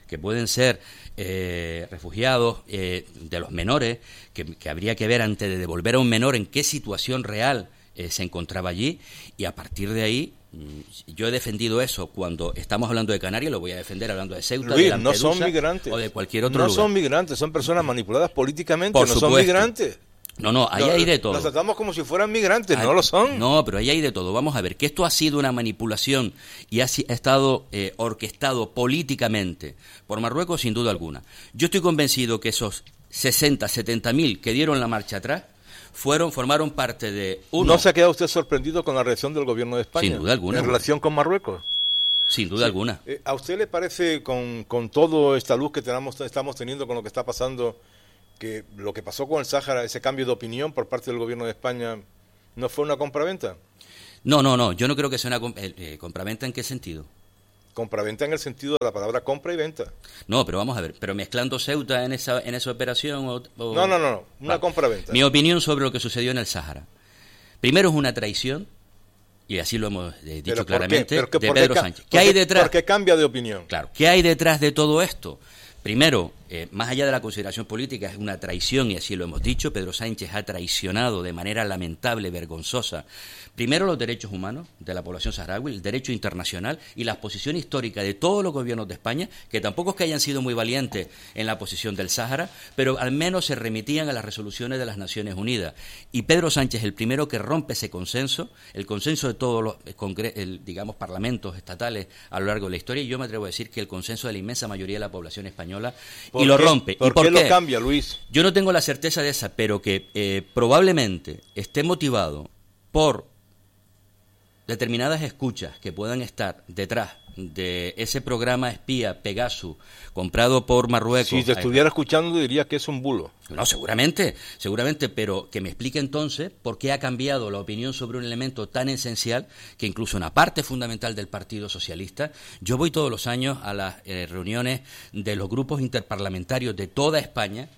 que pueden ser refugiados, de los menores, que habría que ver antes de devolver a un menor en qué situación real se encontraba allí, y a partir de ahí yo he defendido eso cuando estamos hablando de Canarias, lo voy a defender hablando de Ceuta, Luis, de Lampedusa, no son migrantes, o de cualquier otro lugar. No son migrantes, son personas manipuladas políticamente, Por no supuesto. son migrantes. No, ahí hay de todo. Los tratamos como si fueran migrantes, no lo son. No, pero ahí hay de todo. Vamos a ver, que esto ha sido una manipulación y ha estado orquestado políticamente por Marruecos, sin duda alguna. Yo estoy convencido que esos 60, 70.000 que dieron la marcha atrás formaron parte de uno. ¿No se ha quedado usted sorprendido con la reacción del gobierno de España? Sin duda alguna. ¿En relación con Marruecos? Sin duda alguna. ¿A usted le parece, con toda esta luz que estamos teniendo con lo que está pasando, que lo que pasó con el Sáhara, ese cambio de opinión por parte del gobierno de España, no fue una compraventa? No, yo no creo que sea una compraventa. ¿En qué sentido? Compraventa en el sentido de la palabra compra y venta. No, pero vamos a ver, pero mezclando Ceuta en esa operación o... No, una compraventa. Mi opinión sobre lo que sucedió en el Sáhara. Primero, es una traición, y así lo hemos dicho claramente, de Pedro Sánchez. ¿Qué hay detrás? ¿Por qué cambia de opinión? Claro, ¿qué hay detrás de todo esto? Primero, más allá de la consideración política, es una traición, y así lo hemos dicho. Pedro Sánchez ha traicionado de manera lamentable, vergonzosa, primero los derechos humanos de la población saharaui, el derecho internacional y la posición histórica de todos los gobiernos de España, que tampoco es que hayan sido muy valientes en la posición del Sáhara, pero al menos se remitían a las resoluciones de las Naciones Unidas. Y Pedro Sánchez, el primero que rompe ese consenso, el consenso de todos los parlamentos estatales a lo largo de la historia, y yo me atrevo a decir que el consenso de la inmensa mayoría de la población española, y lo rompe. ¿Por qué lo cambia, Luis? Yo no tengo la certeza de esa, pero que probablemente esté motivado por determinadas escuchas que puedan estar detrás de ese programa espía Pegasus comprado por Marruecos. Si te estuviera escuchando diría que es un bulo. No, seguramente, pero que me explique entonces por qué ha cambiado la opinión sobre un elemento tan esencial que incluso una parte fundamental del Partido Socialista. Yo voy todos los años a las reuniones de los grupos interparlamentarios de toda España,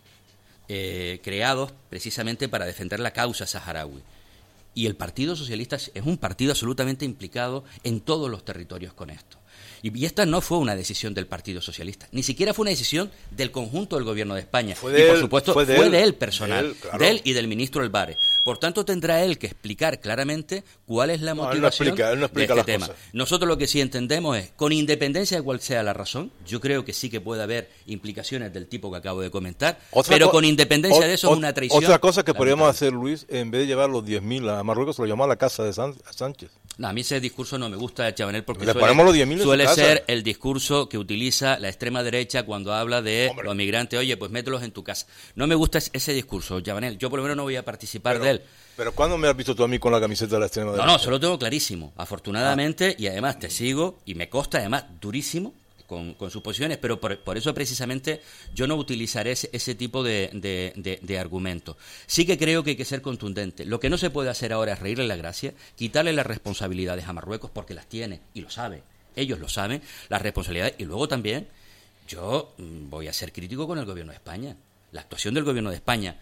creados precisamente para defender la causa saharaui. Y el Partido Socialista es un partido absolutamente implicado en todos los territorios con esto. Y esta no fue una decisión del Partido Socialista, ni siquiera fue una decisión del conjunto del Gobierno de España. Por supuesto, fue de él personal, de él y del ministro Elbares. Por tanto, tendrá él que explicar claramente cuál es la motivación él no explica de este tema. Cosas. Nosotros lo que sí entendemos es, con independencia de cuál sea la razón, yo creo que sí que puede haber implicaciones del tipo que acabo de comentar, pero con independencia de eso es una traición. Otra cosa que podríamos hacer, Luis, en vez de llevar los 10.000 a Marruecos, lo llamó a la casa de Sánchez. No, a mí ese discurso no me gusta, Chabanel, porque suele ser el discurso que utiliza la extrema derecha cuando habla de los migrantes. Oye, pues mételos en tu casa. No me gusta ese discurso, Chabanel. Yo por lo menos no voy a participar de él. ¿Pero cuándo me has visto tú a mí con la camiseta de la extrema derecha? No, eso lo tengo clarísimo, afortunadamente, y además te sigo, y me consta además durísimo con sus posiciones, pero por eso precisamente yo no utilizaré ese tipo de argumentos. Sí que creo que hay que ser contundente. Lo que no se puede hacer ahora es reírle la gracia, quitarle las responsabilidades a Marruecos, porque las tiene, y lo sabe, ellos lo saben, las responsabilidades, y luego también yo voy a ser crítico con el Gobierno de España, la actuación del Gobierno de España.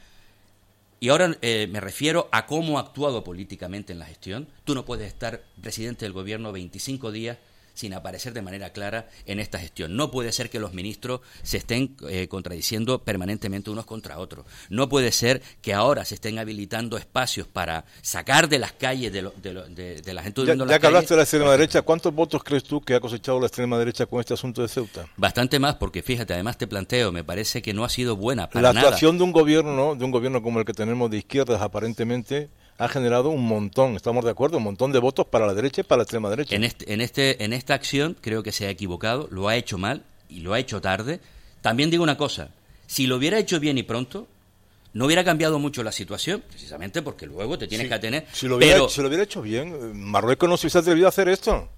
Y ahora me refiero a cómo ha actuado políticamente en la gestión. Tú no puedes estar presidente del Gobierno 25 días sin aparecer de manera clara en esta gestión. No puede ser que los ministros se estén contradiciendo permanentemente unos contra otros. No puede ser que ahora se estén habilitando espacios para sacar de las calles de la gente viviendo en las calles. Ya que hablaste de la extrema derecha, ¿cuántos votos crees tú que ha cosechado la extrema derecha con este asunto de Ceuta? Bastante más, porque fíjate, además te planteo, me parece que no ha sido buena para nada. La actuación de un gobierno como el que tenemos de izquierdas aparentemente ha generado un montón, estamos de acuerdo, un montón de votos para la derecha y para la extrema derecha. En esta acción creo que se ha equivocado, lo ha hecho mal y lo ha hecho tarde. También digo una cosa, si lo hubiera hecho bien y pronto, no hubiera cambiado mucho la situación, precisamente porque luego te tienes que atener. Si lo hubiera hecho bien, Marruecos no se hubiese atrevido a hacer esto.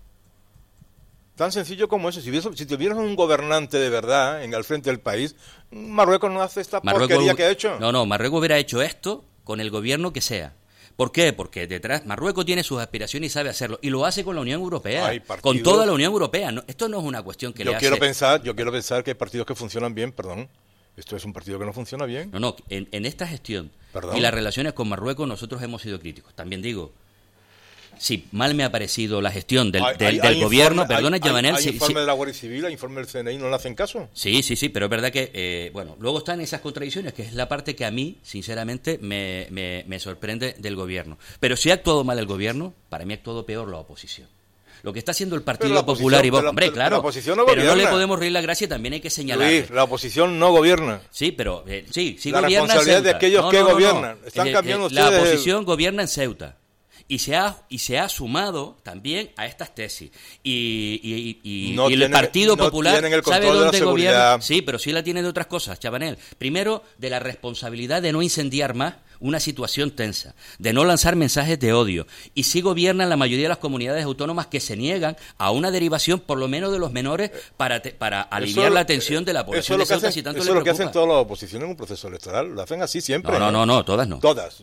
Tan sencillo como eso. Si tuvieras un gobernante de verdad al frente del país, Marruecos no hace esta porquería que ha hecho. No, Marruecos hubiera hecho esto con el gobierno que sea. ¿Por qué? Porque detrás Marruecos tiene sus aspiraciones y sabe hacerlo. Y lo hace con la Unión Europea, con toda la Unión Europea. No, esto no es una cuestión que yo quiero pensar que hay partidos que funcionan bien, Esto es un partido que no funciona bien. No, en esta gestión y las relaciones con Marruecos nosotros hemos sido críticos. También digo, si mal me ha parecido la gestión del gobierno, perdona, Chabanel. ¿Hay informe de la Guardia Civil, hay informe del CNI, no le hacen caso? Sí, pero es verdad que, luego están esas contradicciones, que es la parte que a mí, sinceramente, me sorprende del gobierno. Pero si ha actuado mal el gobierno, para mí ha actuado peor la oposición. Lo que está haciendo el Partido Popular y Vox, hombre, claro, la oposición no pero no le podemos reír la gracia, también hay que señalar. Luis, la oposición no gobierna. Sí, pero sí la gobierna responsabilidad Ceuta. de aquellos que gobiernan. Están cambiando ustedes. La oposición gobierna en Ceuta. Y se ha sumado también a estas tesis. Y el Partido Popular sabe dónde gobierna. Sí, pero sí la tiene de otras cosas, Chabanel. Primero, de la responsabilidad de no incendiar más una situación tensa, de no lanzar mensajes de odio. Y sí gobiernan la mayoría de las comunidades autónomas que se niegan a una derivación, por lo menos de los menores, para aliviar la tensión de la población de Ceuta, si tanto le preocupa. Eso es lo que hacen todas las oposiciones en un proceso electoral. Lo hacen así siempre. No, todas no. Todas.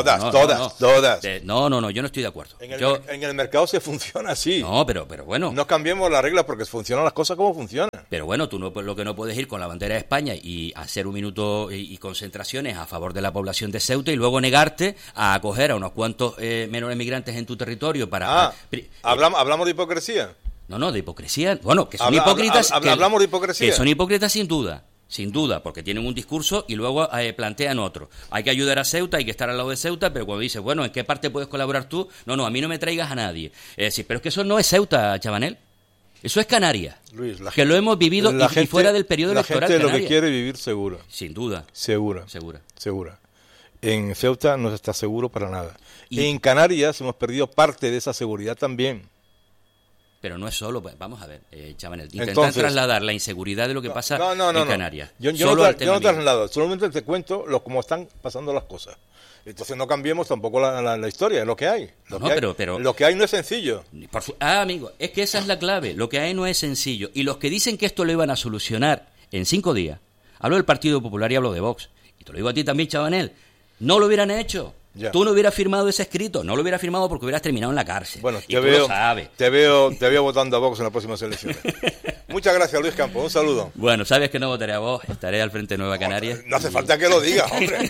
No, yo no estoy de acuerdo. En el mercado se funciona así. No, pero bueno. No cambiemos las reglas porque funcionan las cosas como funcionan. Pero bueno, tú lo que no puedes ir con la bandera de España y hacer un minuto y concentraciones a favor de la población de Ceuta y luego negarte a acoger a unos cuantos menores migrantes en tu territorio para... ¿Hablamos de hipocresía? No, de hipocresía. Bueno, que son hipócritas... ¿Hablamos de hipocresía? Que son hipócritas sin duda, porque tienen un discurso y luego plantean otro. Hay que ayudar a Ceuta, hay que estar al lado de Ceuta, pero cuando dices, bueno, ¿en qué parte puedes colaborar tú? No, a mí no me traigas a nadie. Pero es que eso no es Ceuta, Chabanel. Eso es Canarias, Luis, que lo hemos vivido y fuera del periodo electoral. La gente Canarias. Lo que quiere es vivir segura. Sin duda. Segura. En Ceuta no se está seguro para nada. Y en Canarias hemos perdido parte de esa seguridad también. Pero no es solo, vamos a ver, Chabanel, intentar trasladar la inseguridad de lo que pasa en Canarias. Yo no traslado, solamente te cuento cómo están pasando las cosas. Entonces no cambiemos tampoco la historia, es lo que hay. Pero lo que hay no es sencillo. Amigo, es que esa es la clave, lo que hay no es sencillo. Y los que dicen que esto lo iban a solucionar en 5 días, hablo del Partido Popular y hablo de Vox, y te lo digo a ti también, Chabanel, no lo hubieran hecho. Ya. Tú no hubieras firmado ese escrito, no lo hubieras firmado porque hubieras terminado en la cárcel. Bueno, y tú lo sabes. Te veo votando a Vox en las próximas elecciones. Muchas gracias, Luis Campos, un saludo. Bueno, sabes que no votaré a Vox, estaré al frente de Nueva Canarias. No hace falta que lo digas, hombre.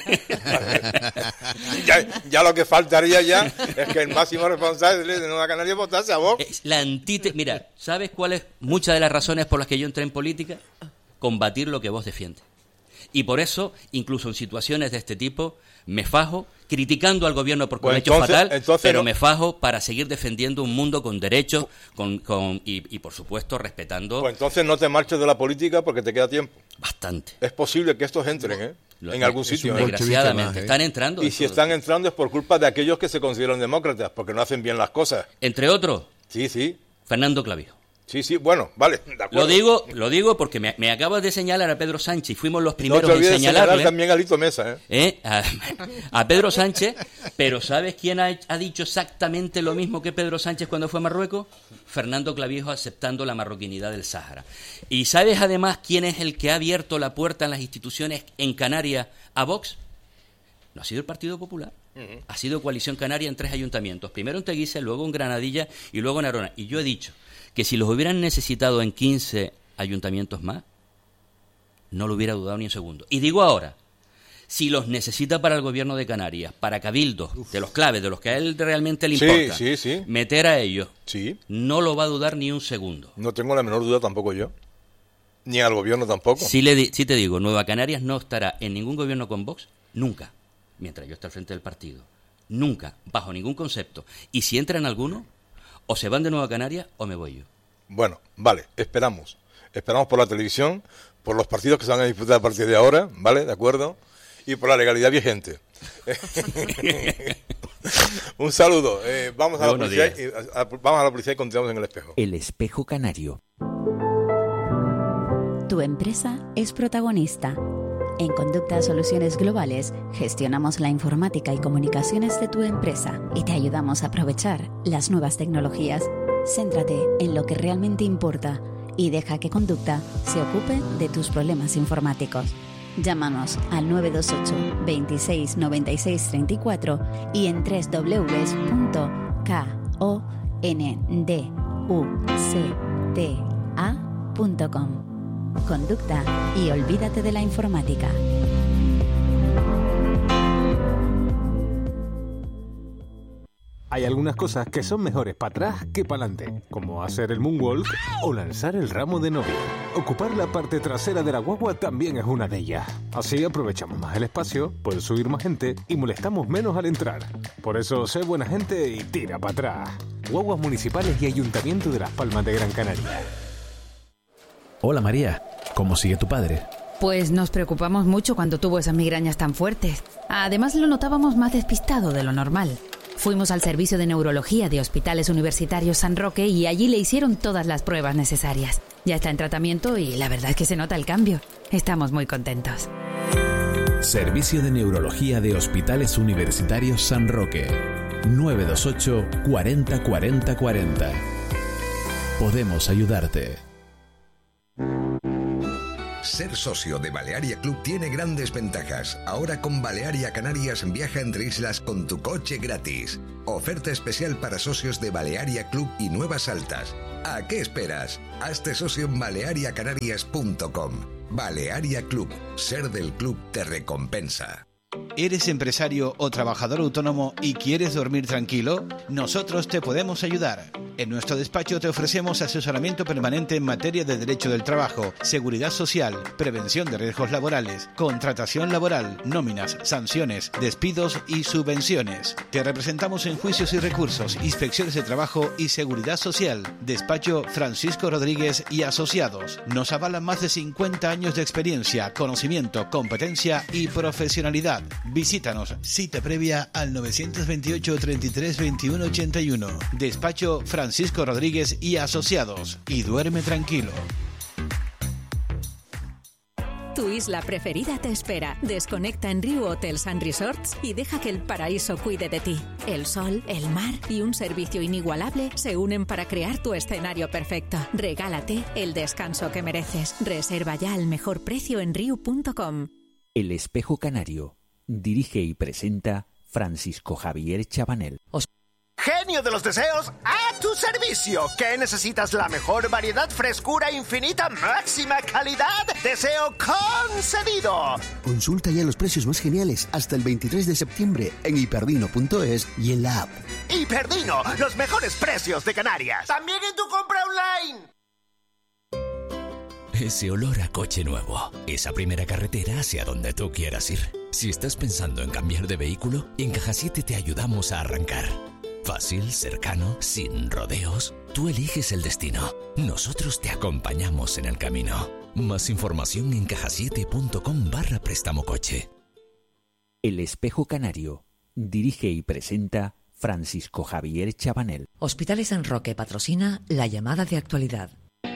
ya lo que faltaría ya es que el máximo responsable de Nueva Canarias votase a Vox. Mira, ¿sabes cuáles muchas de las razones por las que yo entré en política? Combatir lo que vos defiendes. Y por eso, incluso en situaciones de este tipo, me fajo criticando al gobierno porque lo ha hecho fatal, pero me fajo para seguir defendiendo un mundo con derechos y por supuesto, respetando... Pues entonces no te marches de la política porque te queda tiempo. Bastante. Es posible que estos entren, en algún sitio. Desgraciadamente, están entrando. Y si están entrando es por culpa de aquellos que se consideran demócratas, porque no hacen bien las cosas. Entre otros. Sí. Fernando Clavijo. Sí, bueno, vale, de acuerdo. Lo digo porque me acabas de señalar a Pedro Sánchez y fuimos los primeros en señalarle. También a Lito Mesa, a Pedro Sánchez, pero ¿sabes quién ha dicho exactamente lo mismo que Pedro Sánchez cuando fue a Marruecos? Fernando Clavijo aceptando la marroquinidad del Sáhara. ¿Y sabes además quién es el que ha abierto la puerta en las instituciones en Canarias a Vox? No ha sido el Partido Popular. Ha sido Coalición Canaria en 3 ayuntamientos. Primero en Teguise, luego en Granadilla y luego en Arona. Y yo he dicho que si los hubieran necesitado en 15 ayuntamientos más, no lo hubiera dudado ni un segundo. Y digo ahora, si los necesita para el gobierno de Canarias, para cabildos, de los claves, de los que a él realmente le importa, meter a ellos, no lo va a dudar ni un segundo. No tengo la menor duda tampoco yo. Ni al gobierno tampoco. Sí te digo, Nueva Canarias no estará en ningún gobierno con Vox, nunca, mientras yo esté al frente del partido. Nunca, bajo ningún concepto. Y si entra en alguno, o se van de Nueva Canarias o me voy yo. Bueno, vale, esperamos. Esperamos por la televisión, por los partidos que se van a disputar a partir de ahora, ¿vale? ¿De acuerdo? Y por la legalidad vigente. Un saludo. Vamos a la publicidad y continuamos en El Espejo. El Espejo Canario. Tu empresa es protagonista. En Conducta Soluciones Globales gestionamos la informática y comunicaciones de tu empresa y te ayudamos a aprovechar las nuevas tecnologías. Céntrate en lo que realmente importa y deja que Conducta se ocupe de tus problemas informáticos. Llámanos al 928 26 96 34 y en www.konducta.com. Conducta y olvídate de la informática. Hay algunas cosas que son mejores para atrás que para adelante, como hacer el moonwalk o lanzar el ramo de novia. Ocupar la parte trasera de la guagua también es una de ellas. Así aprovechamos más el espacio, puede subir más gente y molestamos menos al entrar. Por eso, sé buena gente y tira para atrás. Guaguas municipales y Ayuntamiento de Las Palmas de Gran Canaria. Hola María, ¿cómo sigue tu padre? Pues nos preocupamos mucho cuando tuvo esas migrañas tan fuertes. Además lo notábamos más despistado de lo normal. Fuimos al servicio de neurología de Hospitales Universitarios San Roque y allí le hicieron todas las pruebas necesarias. Ya está en tratamiento y la verdad es que se nota el cambio. Estamos muy contentos. Servicio de Neurología de Hospitales Universitarios San Roque. 928 40 40 40. Podemos ayudarte. Ser socio de Balearia Club tiene grandes ventajas. Ahora con Balearia Canarias viaja entre islas con tu coche gratis. Oferta especial para socios de Balearia Club y Nuevas Altas. ¿A qué esperas? Hazte socio en baleariacanarias.com. Balearia Club. Ser del club te recompensa. ¿Eres empresario o trabajador autónomo y quieres dormir tranquilo? Nosotros te podemos ayudar. En nuestro despacho te ofrecemos asesoramiento permanente en materia de derecho del trabajo, seguridad social, prevención de riesgos laborales, contratación laboral, nóminas, sanciones, despidos y subvenciones. Te representamos en juicios y recursos, inspecciones de trabajo y seguridad social. Despacho Francisco Rodríguez y Asociados. Nos avalan más de 50 años de experiencia, conocimiento, competencia y profesionalidad. Visítanos, cita previa al 928 33 21 81. Despacho Francisco Rodríguez y Asociados. Y duerme tranquilo. Tu isla preferida te espera. Desconecta en Riu Hotels and Resorts y deja que el paraíso cuide de ti. El sol, el mar y un servicio inigualable se unen para crear tu escenario perfecto. Regálate el descanso que mereces. Reserva ya al mejor precio en riu.com. El Espejo Canario. Dirige y presenta Francisco Javier Chabanel. Genio de los deseos, a tu servicio. ¿Qué necesitas? La mejor variedad, frescura infinita, máxima calidad. Deseo concedido. Consulta ya los precios más geniales hasta el 23 de septiembre en hiperdino.es y en la app. Hiperdino, los mejores precios de Canarias. También en tu compra online. Ese olor a coche nuevo, esa primera carretera hacia donde tú quieras ir. Si estás pensando en cambiar de vehículo, en Caja 7 te ayudamos a arrancar. Fácil, cercano, sin rodeos. Tú eliges el destino. Nosotros te acompañamos en el camino. Más información en cajasiete.com/préstamo coche. El Espejo Canario. Dirige y presenta Francisco Javier Chabanel. Hospitales San Roque patrocina la llamada de actualidad.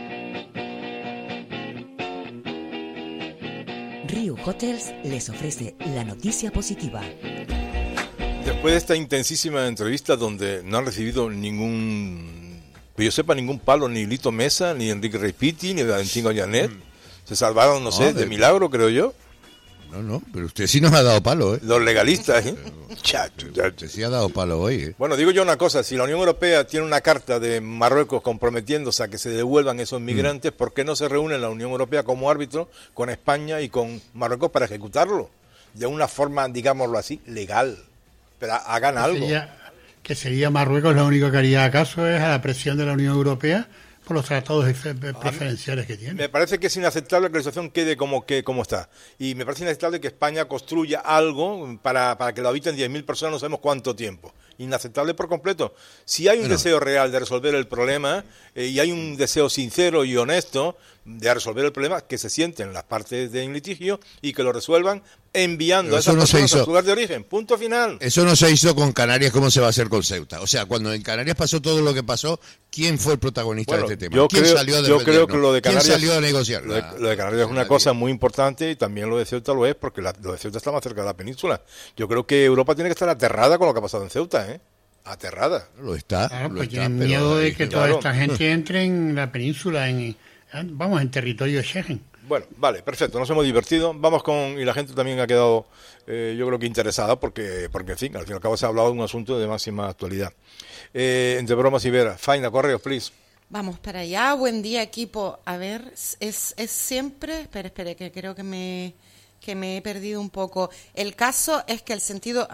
Riu Hotels les ofrece la noticia positiva. Después de esta intensísima entrevista donde no han recibido ningún, que yo sepa, ningún palo, ni Lito Mesa, ni Enrique Repiti, ni Valentín Ollanet, se salvaron, no sé, de milagro, creo yo. No, pero usted sí nos ha dado palo, ¿eh? Los legalistas, ¿eh? Usted sí ha dado palo hoy, ¿eh? Bueno, digo yo una cosa, si la Unión Europea tiene una carta de Marruecos comprometiéndose a que se devuelvan esos migrantes, ¿por qué no se reúne la Unión Europea como árbitro con España y con Marruecos para ejecutarlo? De una forma, digámoslo así, legal. Pero hagan algo. Que sería Marruecos lo único que haría caso es a la presión de la Unión Europea por los tratados preferenciales que tiene. Me parece que es inaceptable que la situación quede como está. Y me parece inaceptable que España construya algo para que lo habiten 10.000 personas, no sabemos cuánto tiempo. Inaceptable por completo. Si hay un deseo real de resolver el problema y hay un deseo sincero y honesto de resolver el problema, que se sienten las partes en litigio y que lo resuelvan enviando a esas personas a su lugar de origen. Punto final. Eso no se hizo con Canarias, ¿cómo se va a hacer con Ceuta? O sea, cuando en Canarias pasó todo lo que pasó, ¿quién fue el protagonista de este tema? Yo creo que lo de Canarias, ¿quién salió a negociar? Lo de Canarias es una cosa muy importante y también lo de Ceuta lo es porque lo de Ceuta está más cerca de la península. Yo creo que Europa tiene que estar aterrada con lo que ha pasado en Ceuta, ¿eh? Aterrada. Lo está. Claro, pues tienen miedo de que toda esta gente entre en la península, en territorio Schengen. Bueno, vale, perfecto, nos hemos divertido. Vamos y la gente también ha quedado, yo creo que interesada, porque en fin, al fin y al cabo se ha hablado de un asunto de máxima actualidad. Entre bromas y veras, Faina, correos, please. Vamos para allá, buen día equipo. A ver, es siempre, espere, que creo que me que me he perdido un poco. El caso es que el sentido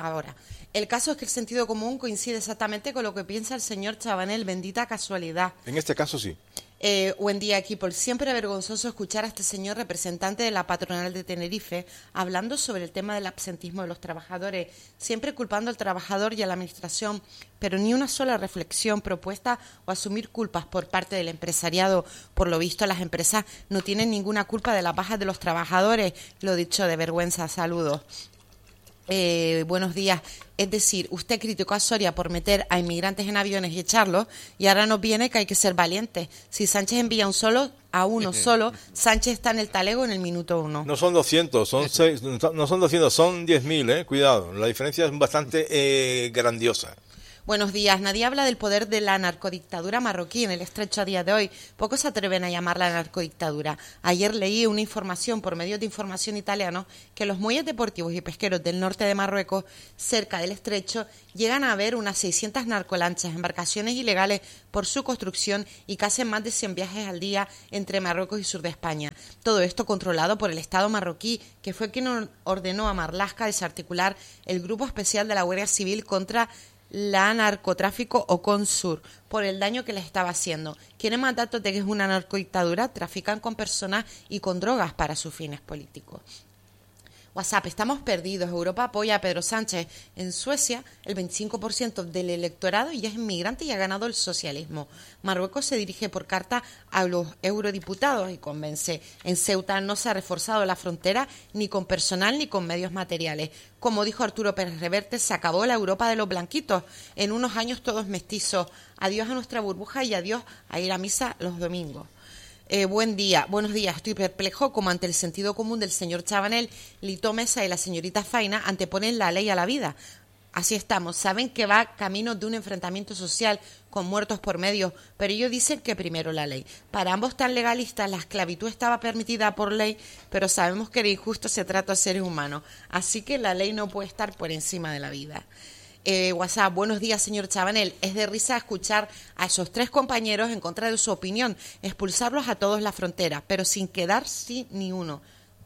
común coincide exactamente con lo que piensa el señor Chabanel, bendita casualidad. En este caso sí. Buen día, equipo. Siempre vergonzoso escuchar a este señor representante de la patronal de Tenerife hablando sobre el tema del absentismo de los trabajadores, siempre culpando al trabajador y a la administración, pero ni una sola reflexión, propuesta o asumir culpas por parte del empresariado. Por lo visto, las empresas no tienen ninguna culpa de las bajas de los trabajadores. Lo dicho, de vergüenza. Saludos. Buenos días. Es decir, usted criticó a Soria por meter a inmigrantes en aviones y echarlos, y ahora nos viene que hay que ser valientes. Si Sánchez envía a uno solo, Sánchez está en el talego en el minuto 1. No son 200, no son 200, son 10.000, cuidado. La diferencia es bastante grandiosa. Buenos días. Nadie habla del poder de la narcodictadura marroquí en el Estrecho a día de hoy. Pocos se atreven a llamarla narcodictadura. Ayer leí una información por medios de información italianos que los muelles deportivos y pesqueros del norte de Marruecos, cerca del Estrecho, llegan a haber unas 600 narcolanchas, embarcaciones ilegales por su construcción y que hacen más de 100 viajes al día entre Marruecos y sur de España. Todo esto controlado por el Estado marroquí, que fue quien ordenó a Marlaska desarticular el Grupo Especial de la Guardia Civil contra la narcotráfico o CONSUR por el daño que les estaba haciendo. ¿Quieren más datos de que es una narcodictadura? Trafican con personas y con drogas para sus fines políticos. WhatsApp, estamos perdidos. Europa apoya a Pedro Sánchez. En Suecia, el 25% del electorado ya es inmigrante y ha ganado el socialismo. Marruecos se dirige por carta a los eurodiputados y convence. En Ceuta no se ha reforzado la frontera ni con personal ni con medios materiales. Como dijo Arturo Pérez Reverte, se acabó la Europa de los blanquitos. En unos años todos mestizos. Adiós a nuestra burbuja y adiós a ir a misa los domingos. Buenos días. Estoy perplejo como ante el sentido común del señor Chabanel, Lito Mesa y la señorita Faina anteponen la ley a la vida. Así estamos. Saben que va camino de un enfrentamiento social con muertos por medio, pero ellos dicen que primero la ley. Para ambos tan legalistas, la esclavitud estaba permitida por ley, pero sabemos que era injusto, se trata de seres humanos. Así que la ley no puede estar por encima de la vida. WhatsApp, buenos días, señor Chabanel. Es de risa escuchar a esos 3 compañeros en contra de su opinión, expulsarlos a todos la frontera, pero sin quedarse ni uno.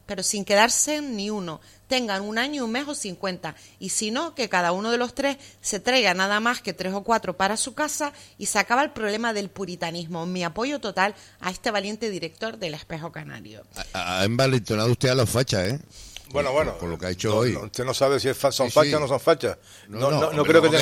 Tengan un año, un mes o 50. Y si no, que cada uno de los 3 se traiga nada más que 3 o 4 para su casa y se acaba el problema del puritanismo. Mi apoyo total a este valiente director del Espejo Canario. Ha envalentonado usted a los fachas, ¿eh? Bueno, por lo que ha hecho hoy. Usted no sabe si son fachas o no son fachas. No creo que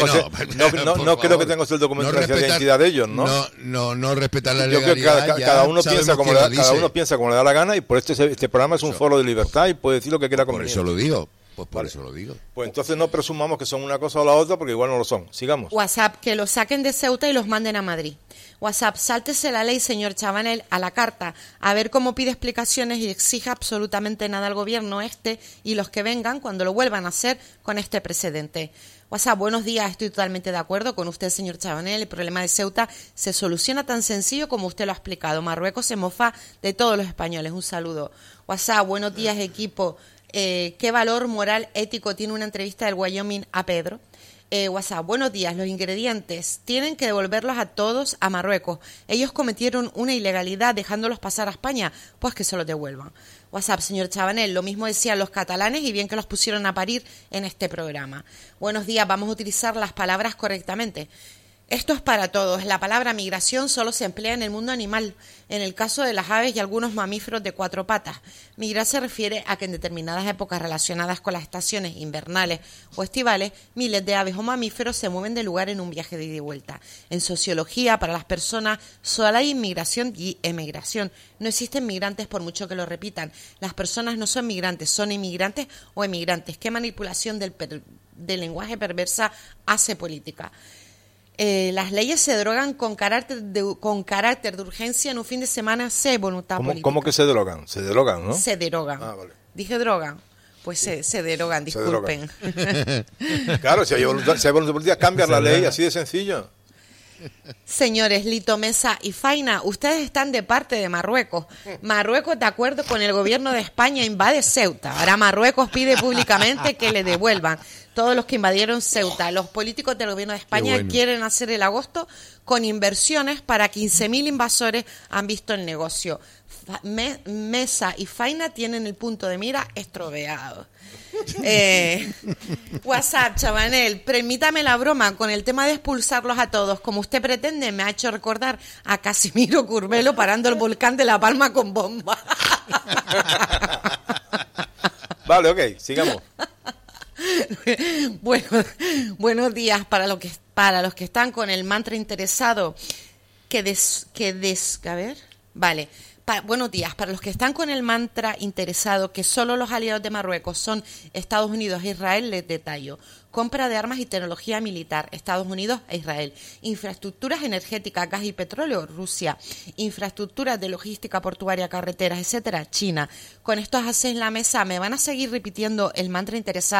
tenga el documento de la identidad de ellos, ¿no? No respetar la legalidad. Yo creo que cada uno piensa como le da la gana, y por este programa es un foro de libertad y puede decir lo que quiera conmigo. Por eso lo digo. Por eso lo digo. Pues entonces no presumamos que son una cosa o la otra, porque igual no lo son. Sigamos. WhatsApp, que los saquen de Ceuta y los manden a Madrid. WhatsApp, sáltese la ley, señor Chabanel, a la carta, a ver cómo pide explicaciones y exija absolutamente nada al gobierno y los que vengan cuando lo vuelvan a hacer con este precedente. WhatsApp, buenos días, estoy totalmente de acuerdo con usted, señor Chabanel. El problema de Ceuta se soluciona tan sencillo como usted lo ha explicado. Marruecos se mofa de todos los españoles. Un saludo. WhatsApp, buenos días, equipo. ¿Qué valor moral ético tiene una entrevista del Wyoming a Pedro? WhatsApp, buenos días. Los ingredientes tienen que devolverlos a todos a Marruecos. Ellos cometieron una ilegalidad dejándolos pasar a España, pues que se los devuelvan. WhatsApp, señor Chabanel, lo mismo decían los catalanes y bien que los pusieron a parir en este programa. Buenos días, vamos a utilizar las palabras correctamente. Esto es para todos. La palabra migración solo se emplea en el mundo animal, en el caso de las aves y algunos mamíferos de 4 patas. Migrar se refiere a que en determinadas épocas relacionadas con las estaciones invernales o estivales, miles de aves o mamíferos se mueven de lugar en un viaje de ida y vuelta. En sociología, para las personas, solo hay inmigración y emigración. No existen migrantes por mucho que lo repitan. Las personas no son migrantes, son inmigrantes o emigrantes. ¿Qué manipulación del lenguaje perversa hace política? Las leyes se derogan con carácter de urgencia en un fin de semana sin voluntad política. ¿Cómo que se derogan? Se derogan, ¿no? Se derogan. Ah, vale. Dije drogan. Pues se derogan, disculpen. Claro, si hay voluntad política, cambiar la ley, así de sencillo. Señores Lito, Mesa y Faina, ustedes están de parte de Marruecos. Marruecos, de acuerdo con el gobierno de España, invade Ceuta. Ahora Marruecos pide públicamente que le devuelvan todos los que invadieron Ceuta. Los políticos del gobierno de España quieren hacer el agosto con inversiones para 15.000 invasores han visto el negocio. Mesa y Faina tienen el punto de mira estropeado. WhatsApp, Chabanel, permítame la broma con el tema de expulsarlos a todos. Como usted pretende, me ha hecho recordar a Casimiro Curvelo parando el volcán de La Palma con bomba. Vale, ok, sigamos. Bueno, buenos días para los que están con el mantra interesado buenos días. Para los que están con el mantra interesado que solo los aliados de Marruecos son Estados Unidos e Israel, les detallo. Compra de armas y tecnología militar, Estados Unidos e Israel. Infraestructuras energéticas, gas y petróleo, Rusia. Infraestructuras de logística portuaria, carreteras, etcétera, China. Con estos haces en la mesa, ¿me van a seguir repitiendo el mantra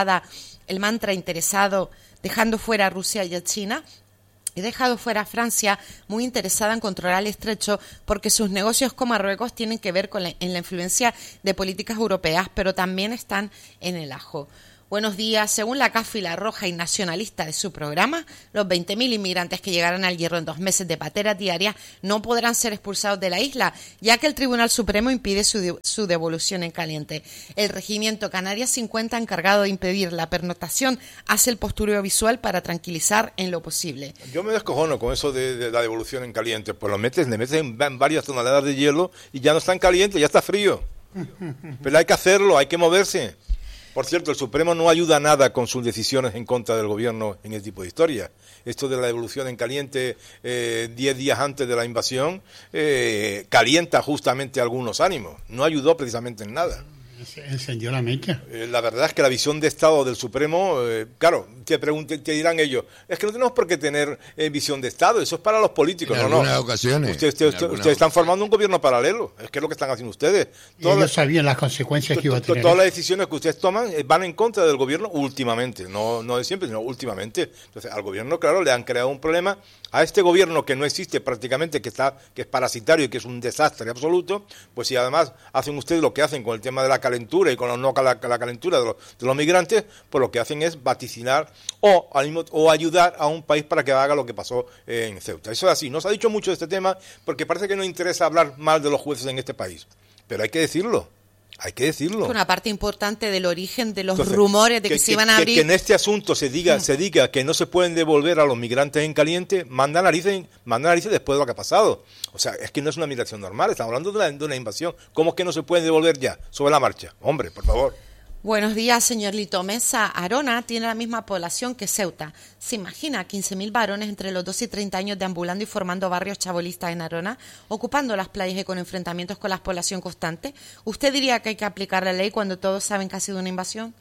interesado, dejando fuera a Rusia y a China? He dejado fuera a Francia, muy interesada en controlar el estrecho, porque sus negocios con Marruecos tienen que ver en la influencia de políticas europeas, pero también están en el ajo. Buenos días. Según la cáfila roja y nacionalista de su programa, los 20.000 inmigrantes que llegarán al Hierro en 2 meses de pateras diarias no podrán ser expulsados de la isla, ya que el Tribunal Supremo impide su devolución en caliente. El Regimiento Canarias 50, encargado de impedir la pernoctación, hace el postureo visual para tranquilizar en lo posible. Yo me descojono con eso de la devolución en caliente. Pues le metes en varias toneladas de hielo y ya no está en caliente, ya está frío. Pero hay que hacerlo, hay que moverse. Por cierto, el Supremo no ayuda nada con sus decisiones en contra del gobierno en este tipo de historias. Esto de la devolución en caliente 10 días antes de la invasión calienta justamente algunos ánimos. No ayudó precisamente en nada. Encendió la mecha. La verdad es que la visión de Estado del Supremo, claro, te dirán ellos, es que no tenemos por qué tener visión de Estado, eso es para los políticos. En algunas ocasiones. Ustedes están formando un gobierno paralelo, es que es lo que están haciendo ustedes. Y ellos sabían las consecuencias que iba a tener. Todas las decisiones que ustedes toman van en contra del gobierno últimamente, no de siempre, sino últimamente. Entonces, al gobierno, claro, le han creado un problema. A este gobierno que no existe prácticamente, que es parasitario y que es un desastre absoluto, pues si además hacen ustedes lo que hacen con el tema de la calentura y con la calentura de los migrantes, pues lo que hacen es vaticinar o ayudar a un país para que haga lo que pasó en Ceuta. Eso es así. No se ha dicho mucho de este tema porque parece que no interesa hablar mal de los jueces en este país, pero hay que decirlo. Hay que decirlo. Una parte importante del origen de los rumores de que se iban a abrir. Que en este asunto se diga que no se pueden devolver a los migrantes en caliente, manda narices después de lo que ha pasado. O sea, es que no es una migración normal, estamos hablando de una invasión. ¿Cómo es que no se pueden devolver ya, sobre la marcha? Hombre, por favor. Buenos días, señor Lito Mesa. Arona tiene la misma población que Ceuta. ¿Se imagina 15.000 varones entre los 12 y 30 años deambulando y formando barrios chabolistas en Arona, ocupando las playas y con enfrentamientos con la población constante? ¿Usted diría que hay que aplicar la ley cuando todos saben que ha sido una invasión?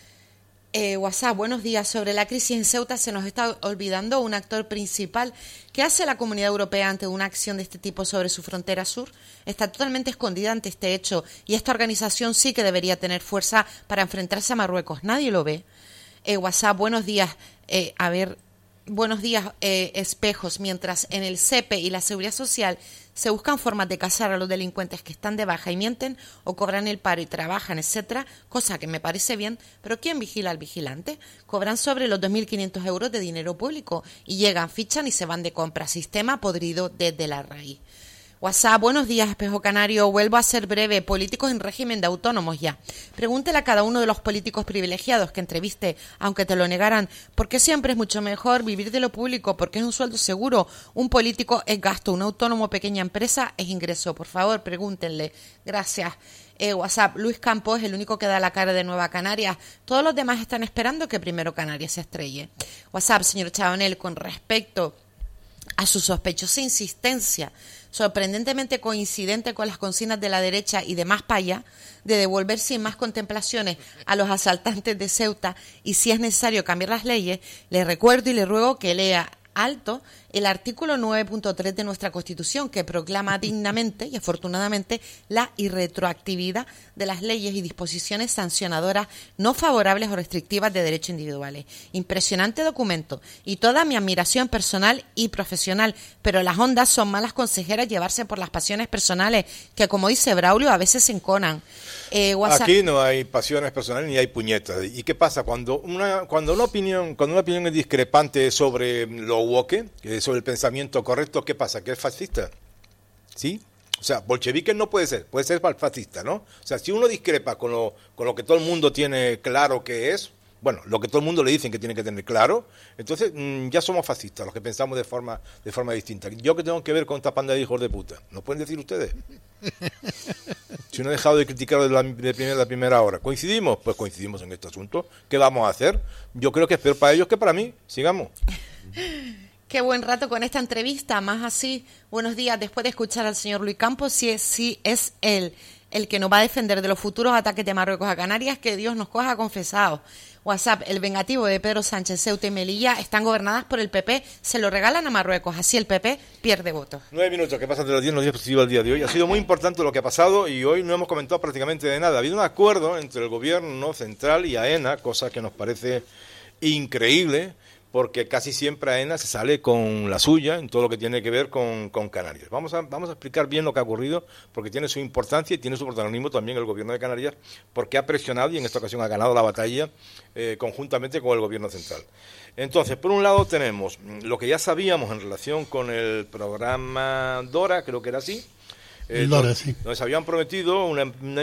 WhatsApp, buenos días. Sobre la crisis en Ceuta se nos está olvidando un actor principal. ¿Qué hace la Comunidad Europea ante una acción de este tipo sobre su frontera sur? Está totalmente escondida ante este hecho y esta organización sí que debería tener fuerza para enfrentarse a Marruecos. Nadie lo ve. WhatsApp, buenos días. Buenos días, espejos. Mientras en el CEPE y la Seguridad Social se buscan formas de cazar a los delincuentes que están de baja y mienten o cobran el paro y trabajan, etcétera, cosa que me parece bien, pero ¿quién vigila al vigilante? Cobran sobre los 2.500 euros de dinero público y llegan, fichan y se van de compra. Sistema podrido desde la raíz. WhatsApp, buenos días, Espejo Canario. Vuelvo a ser breve. Políticos en régimen de autónomos ya. Pregúntele a cada uno de los políticos privilegiados que entreviste, aunque te lo negaran, ¿por qué siempre es mucho mejor vivir de lo público? Porque es un sueldo seguro. Un político es gasto, un autónomo pequeña empresa es ingreso. Por favor, pregúntenle. Gracias. WhatsApp, Luis Campos es el único que da la cara de Nueva Canarias. Todos los demás están esperando que primero Canarias se estrelle. WhatsApp, señor Chabanel, con respecto a su sospechosa insistencia, sorprendentemente coincidente con las consignas de la derecha y demás paya, de devolver sin más contemplaciones a los asaltantes de Ceuta y si es necesario cambiar las leyes, le recuerdo y le ruego que lea alto el artículo 9.3 de nuestra Constitución, que proclama dignamente y afortunadamente la irretroactividad de las leyes y disposiciones sancionadoras no favorables o restrictivas de derechos individuales. Impresionante documento y toda mi admiración personal y profesional, pero las ondas son malas consejeras llevarse por las pasiones personales, que como dice Braulio, a veces se enconan. Aquí no hay pasiones personales ni hay puñetas. ¿Y qué pasa? Cuando una opinión es discrepante sobre lo woke, sobre el pensamiento correcto, ¿qué pasa? ¿Que es fascista? ¿Sí? O sea, bolchevique no puede ser fascista, ¿no? O sea, si uno discrepa con lo que todo el mundo tiene claro que es, bueno, lo que todo el mundo le dicen que tiene que tener claro, entonces ya somos fascistas, los que pensamos de forma distinta. ¿Yo qué tengo que ver con esta panda de hijos de puta? ¿No pueden decir ustedes? Si no he dejado de criticar de la primera hora. ¿Coincidimos? Pues coincidimos en este asunto. ¿Qué vamos a hacer? Yo creo que es peor para ellos que para mí. Sigamos. Qué buen rato con esta entrevista, más así. Buenos días, después de escuchar al señor Luis Campos, si es él el que nos va a defender de los futuros ataques de Marruecos a Canarias, que Dios nos coja confesados. WhatsApp, el vengativo de Pedro Sánchez, Ceuta y Melilla están gobernadas por el PP, se lo regalan a Marruecos, así el PP pierde votos. 9 minutos, que pasan de los 10 positivos al día de hoy. Ha sido muy importante lo que ha pasado y hoy no hemos comentado prácticamente de nada. Ha habido un acuerdo entre el gobierno central y AENA, cosa que nos parece increíble, porque casi siempre AENA se sale con la suya en todo lo que tiene que ver con Canarias. Vamos a explicar bien lo que ha ocurrido, porque tiene su importancia y tiene su protagonismo también el gobierno de Canarias, porque ha presionado y en esta ocasión ha ganado la batalla conjuntamente con el gobierno central. Entonces, por un lado tenemos lo que ya sabíamos en relación con el programa Dora, creo que era así, Dora, sí. Nos habían prometido una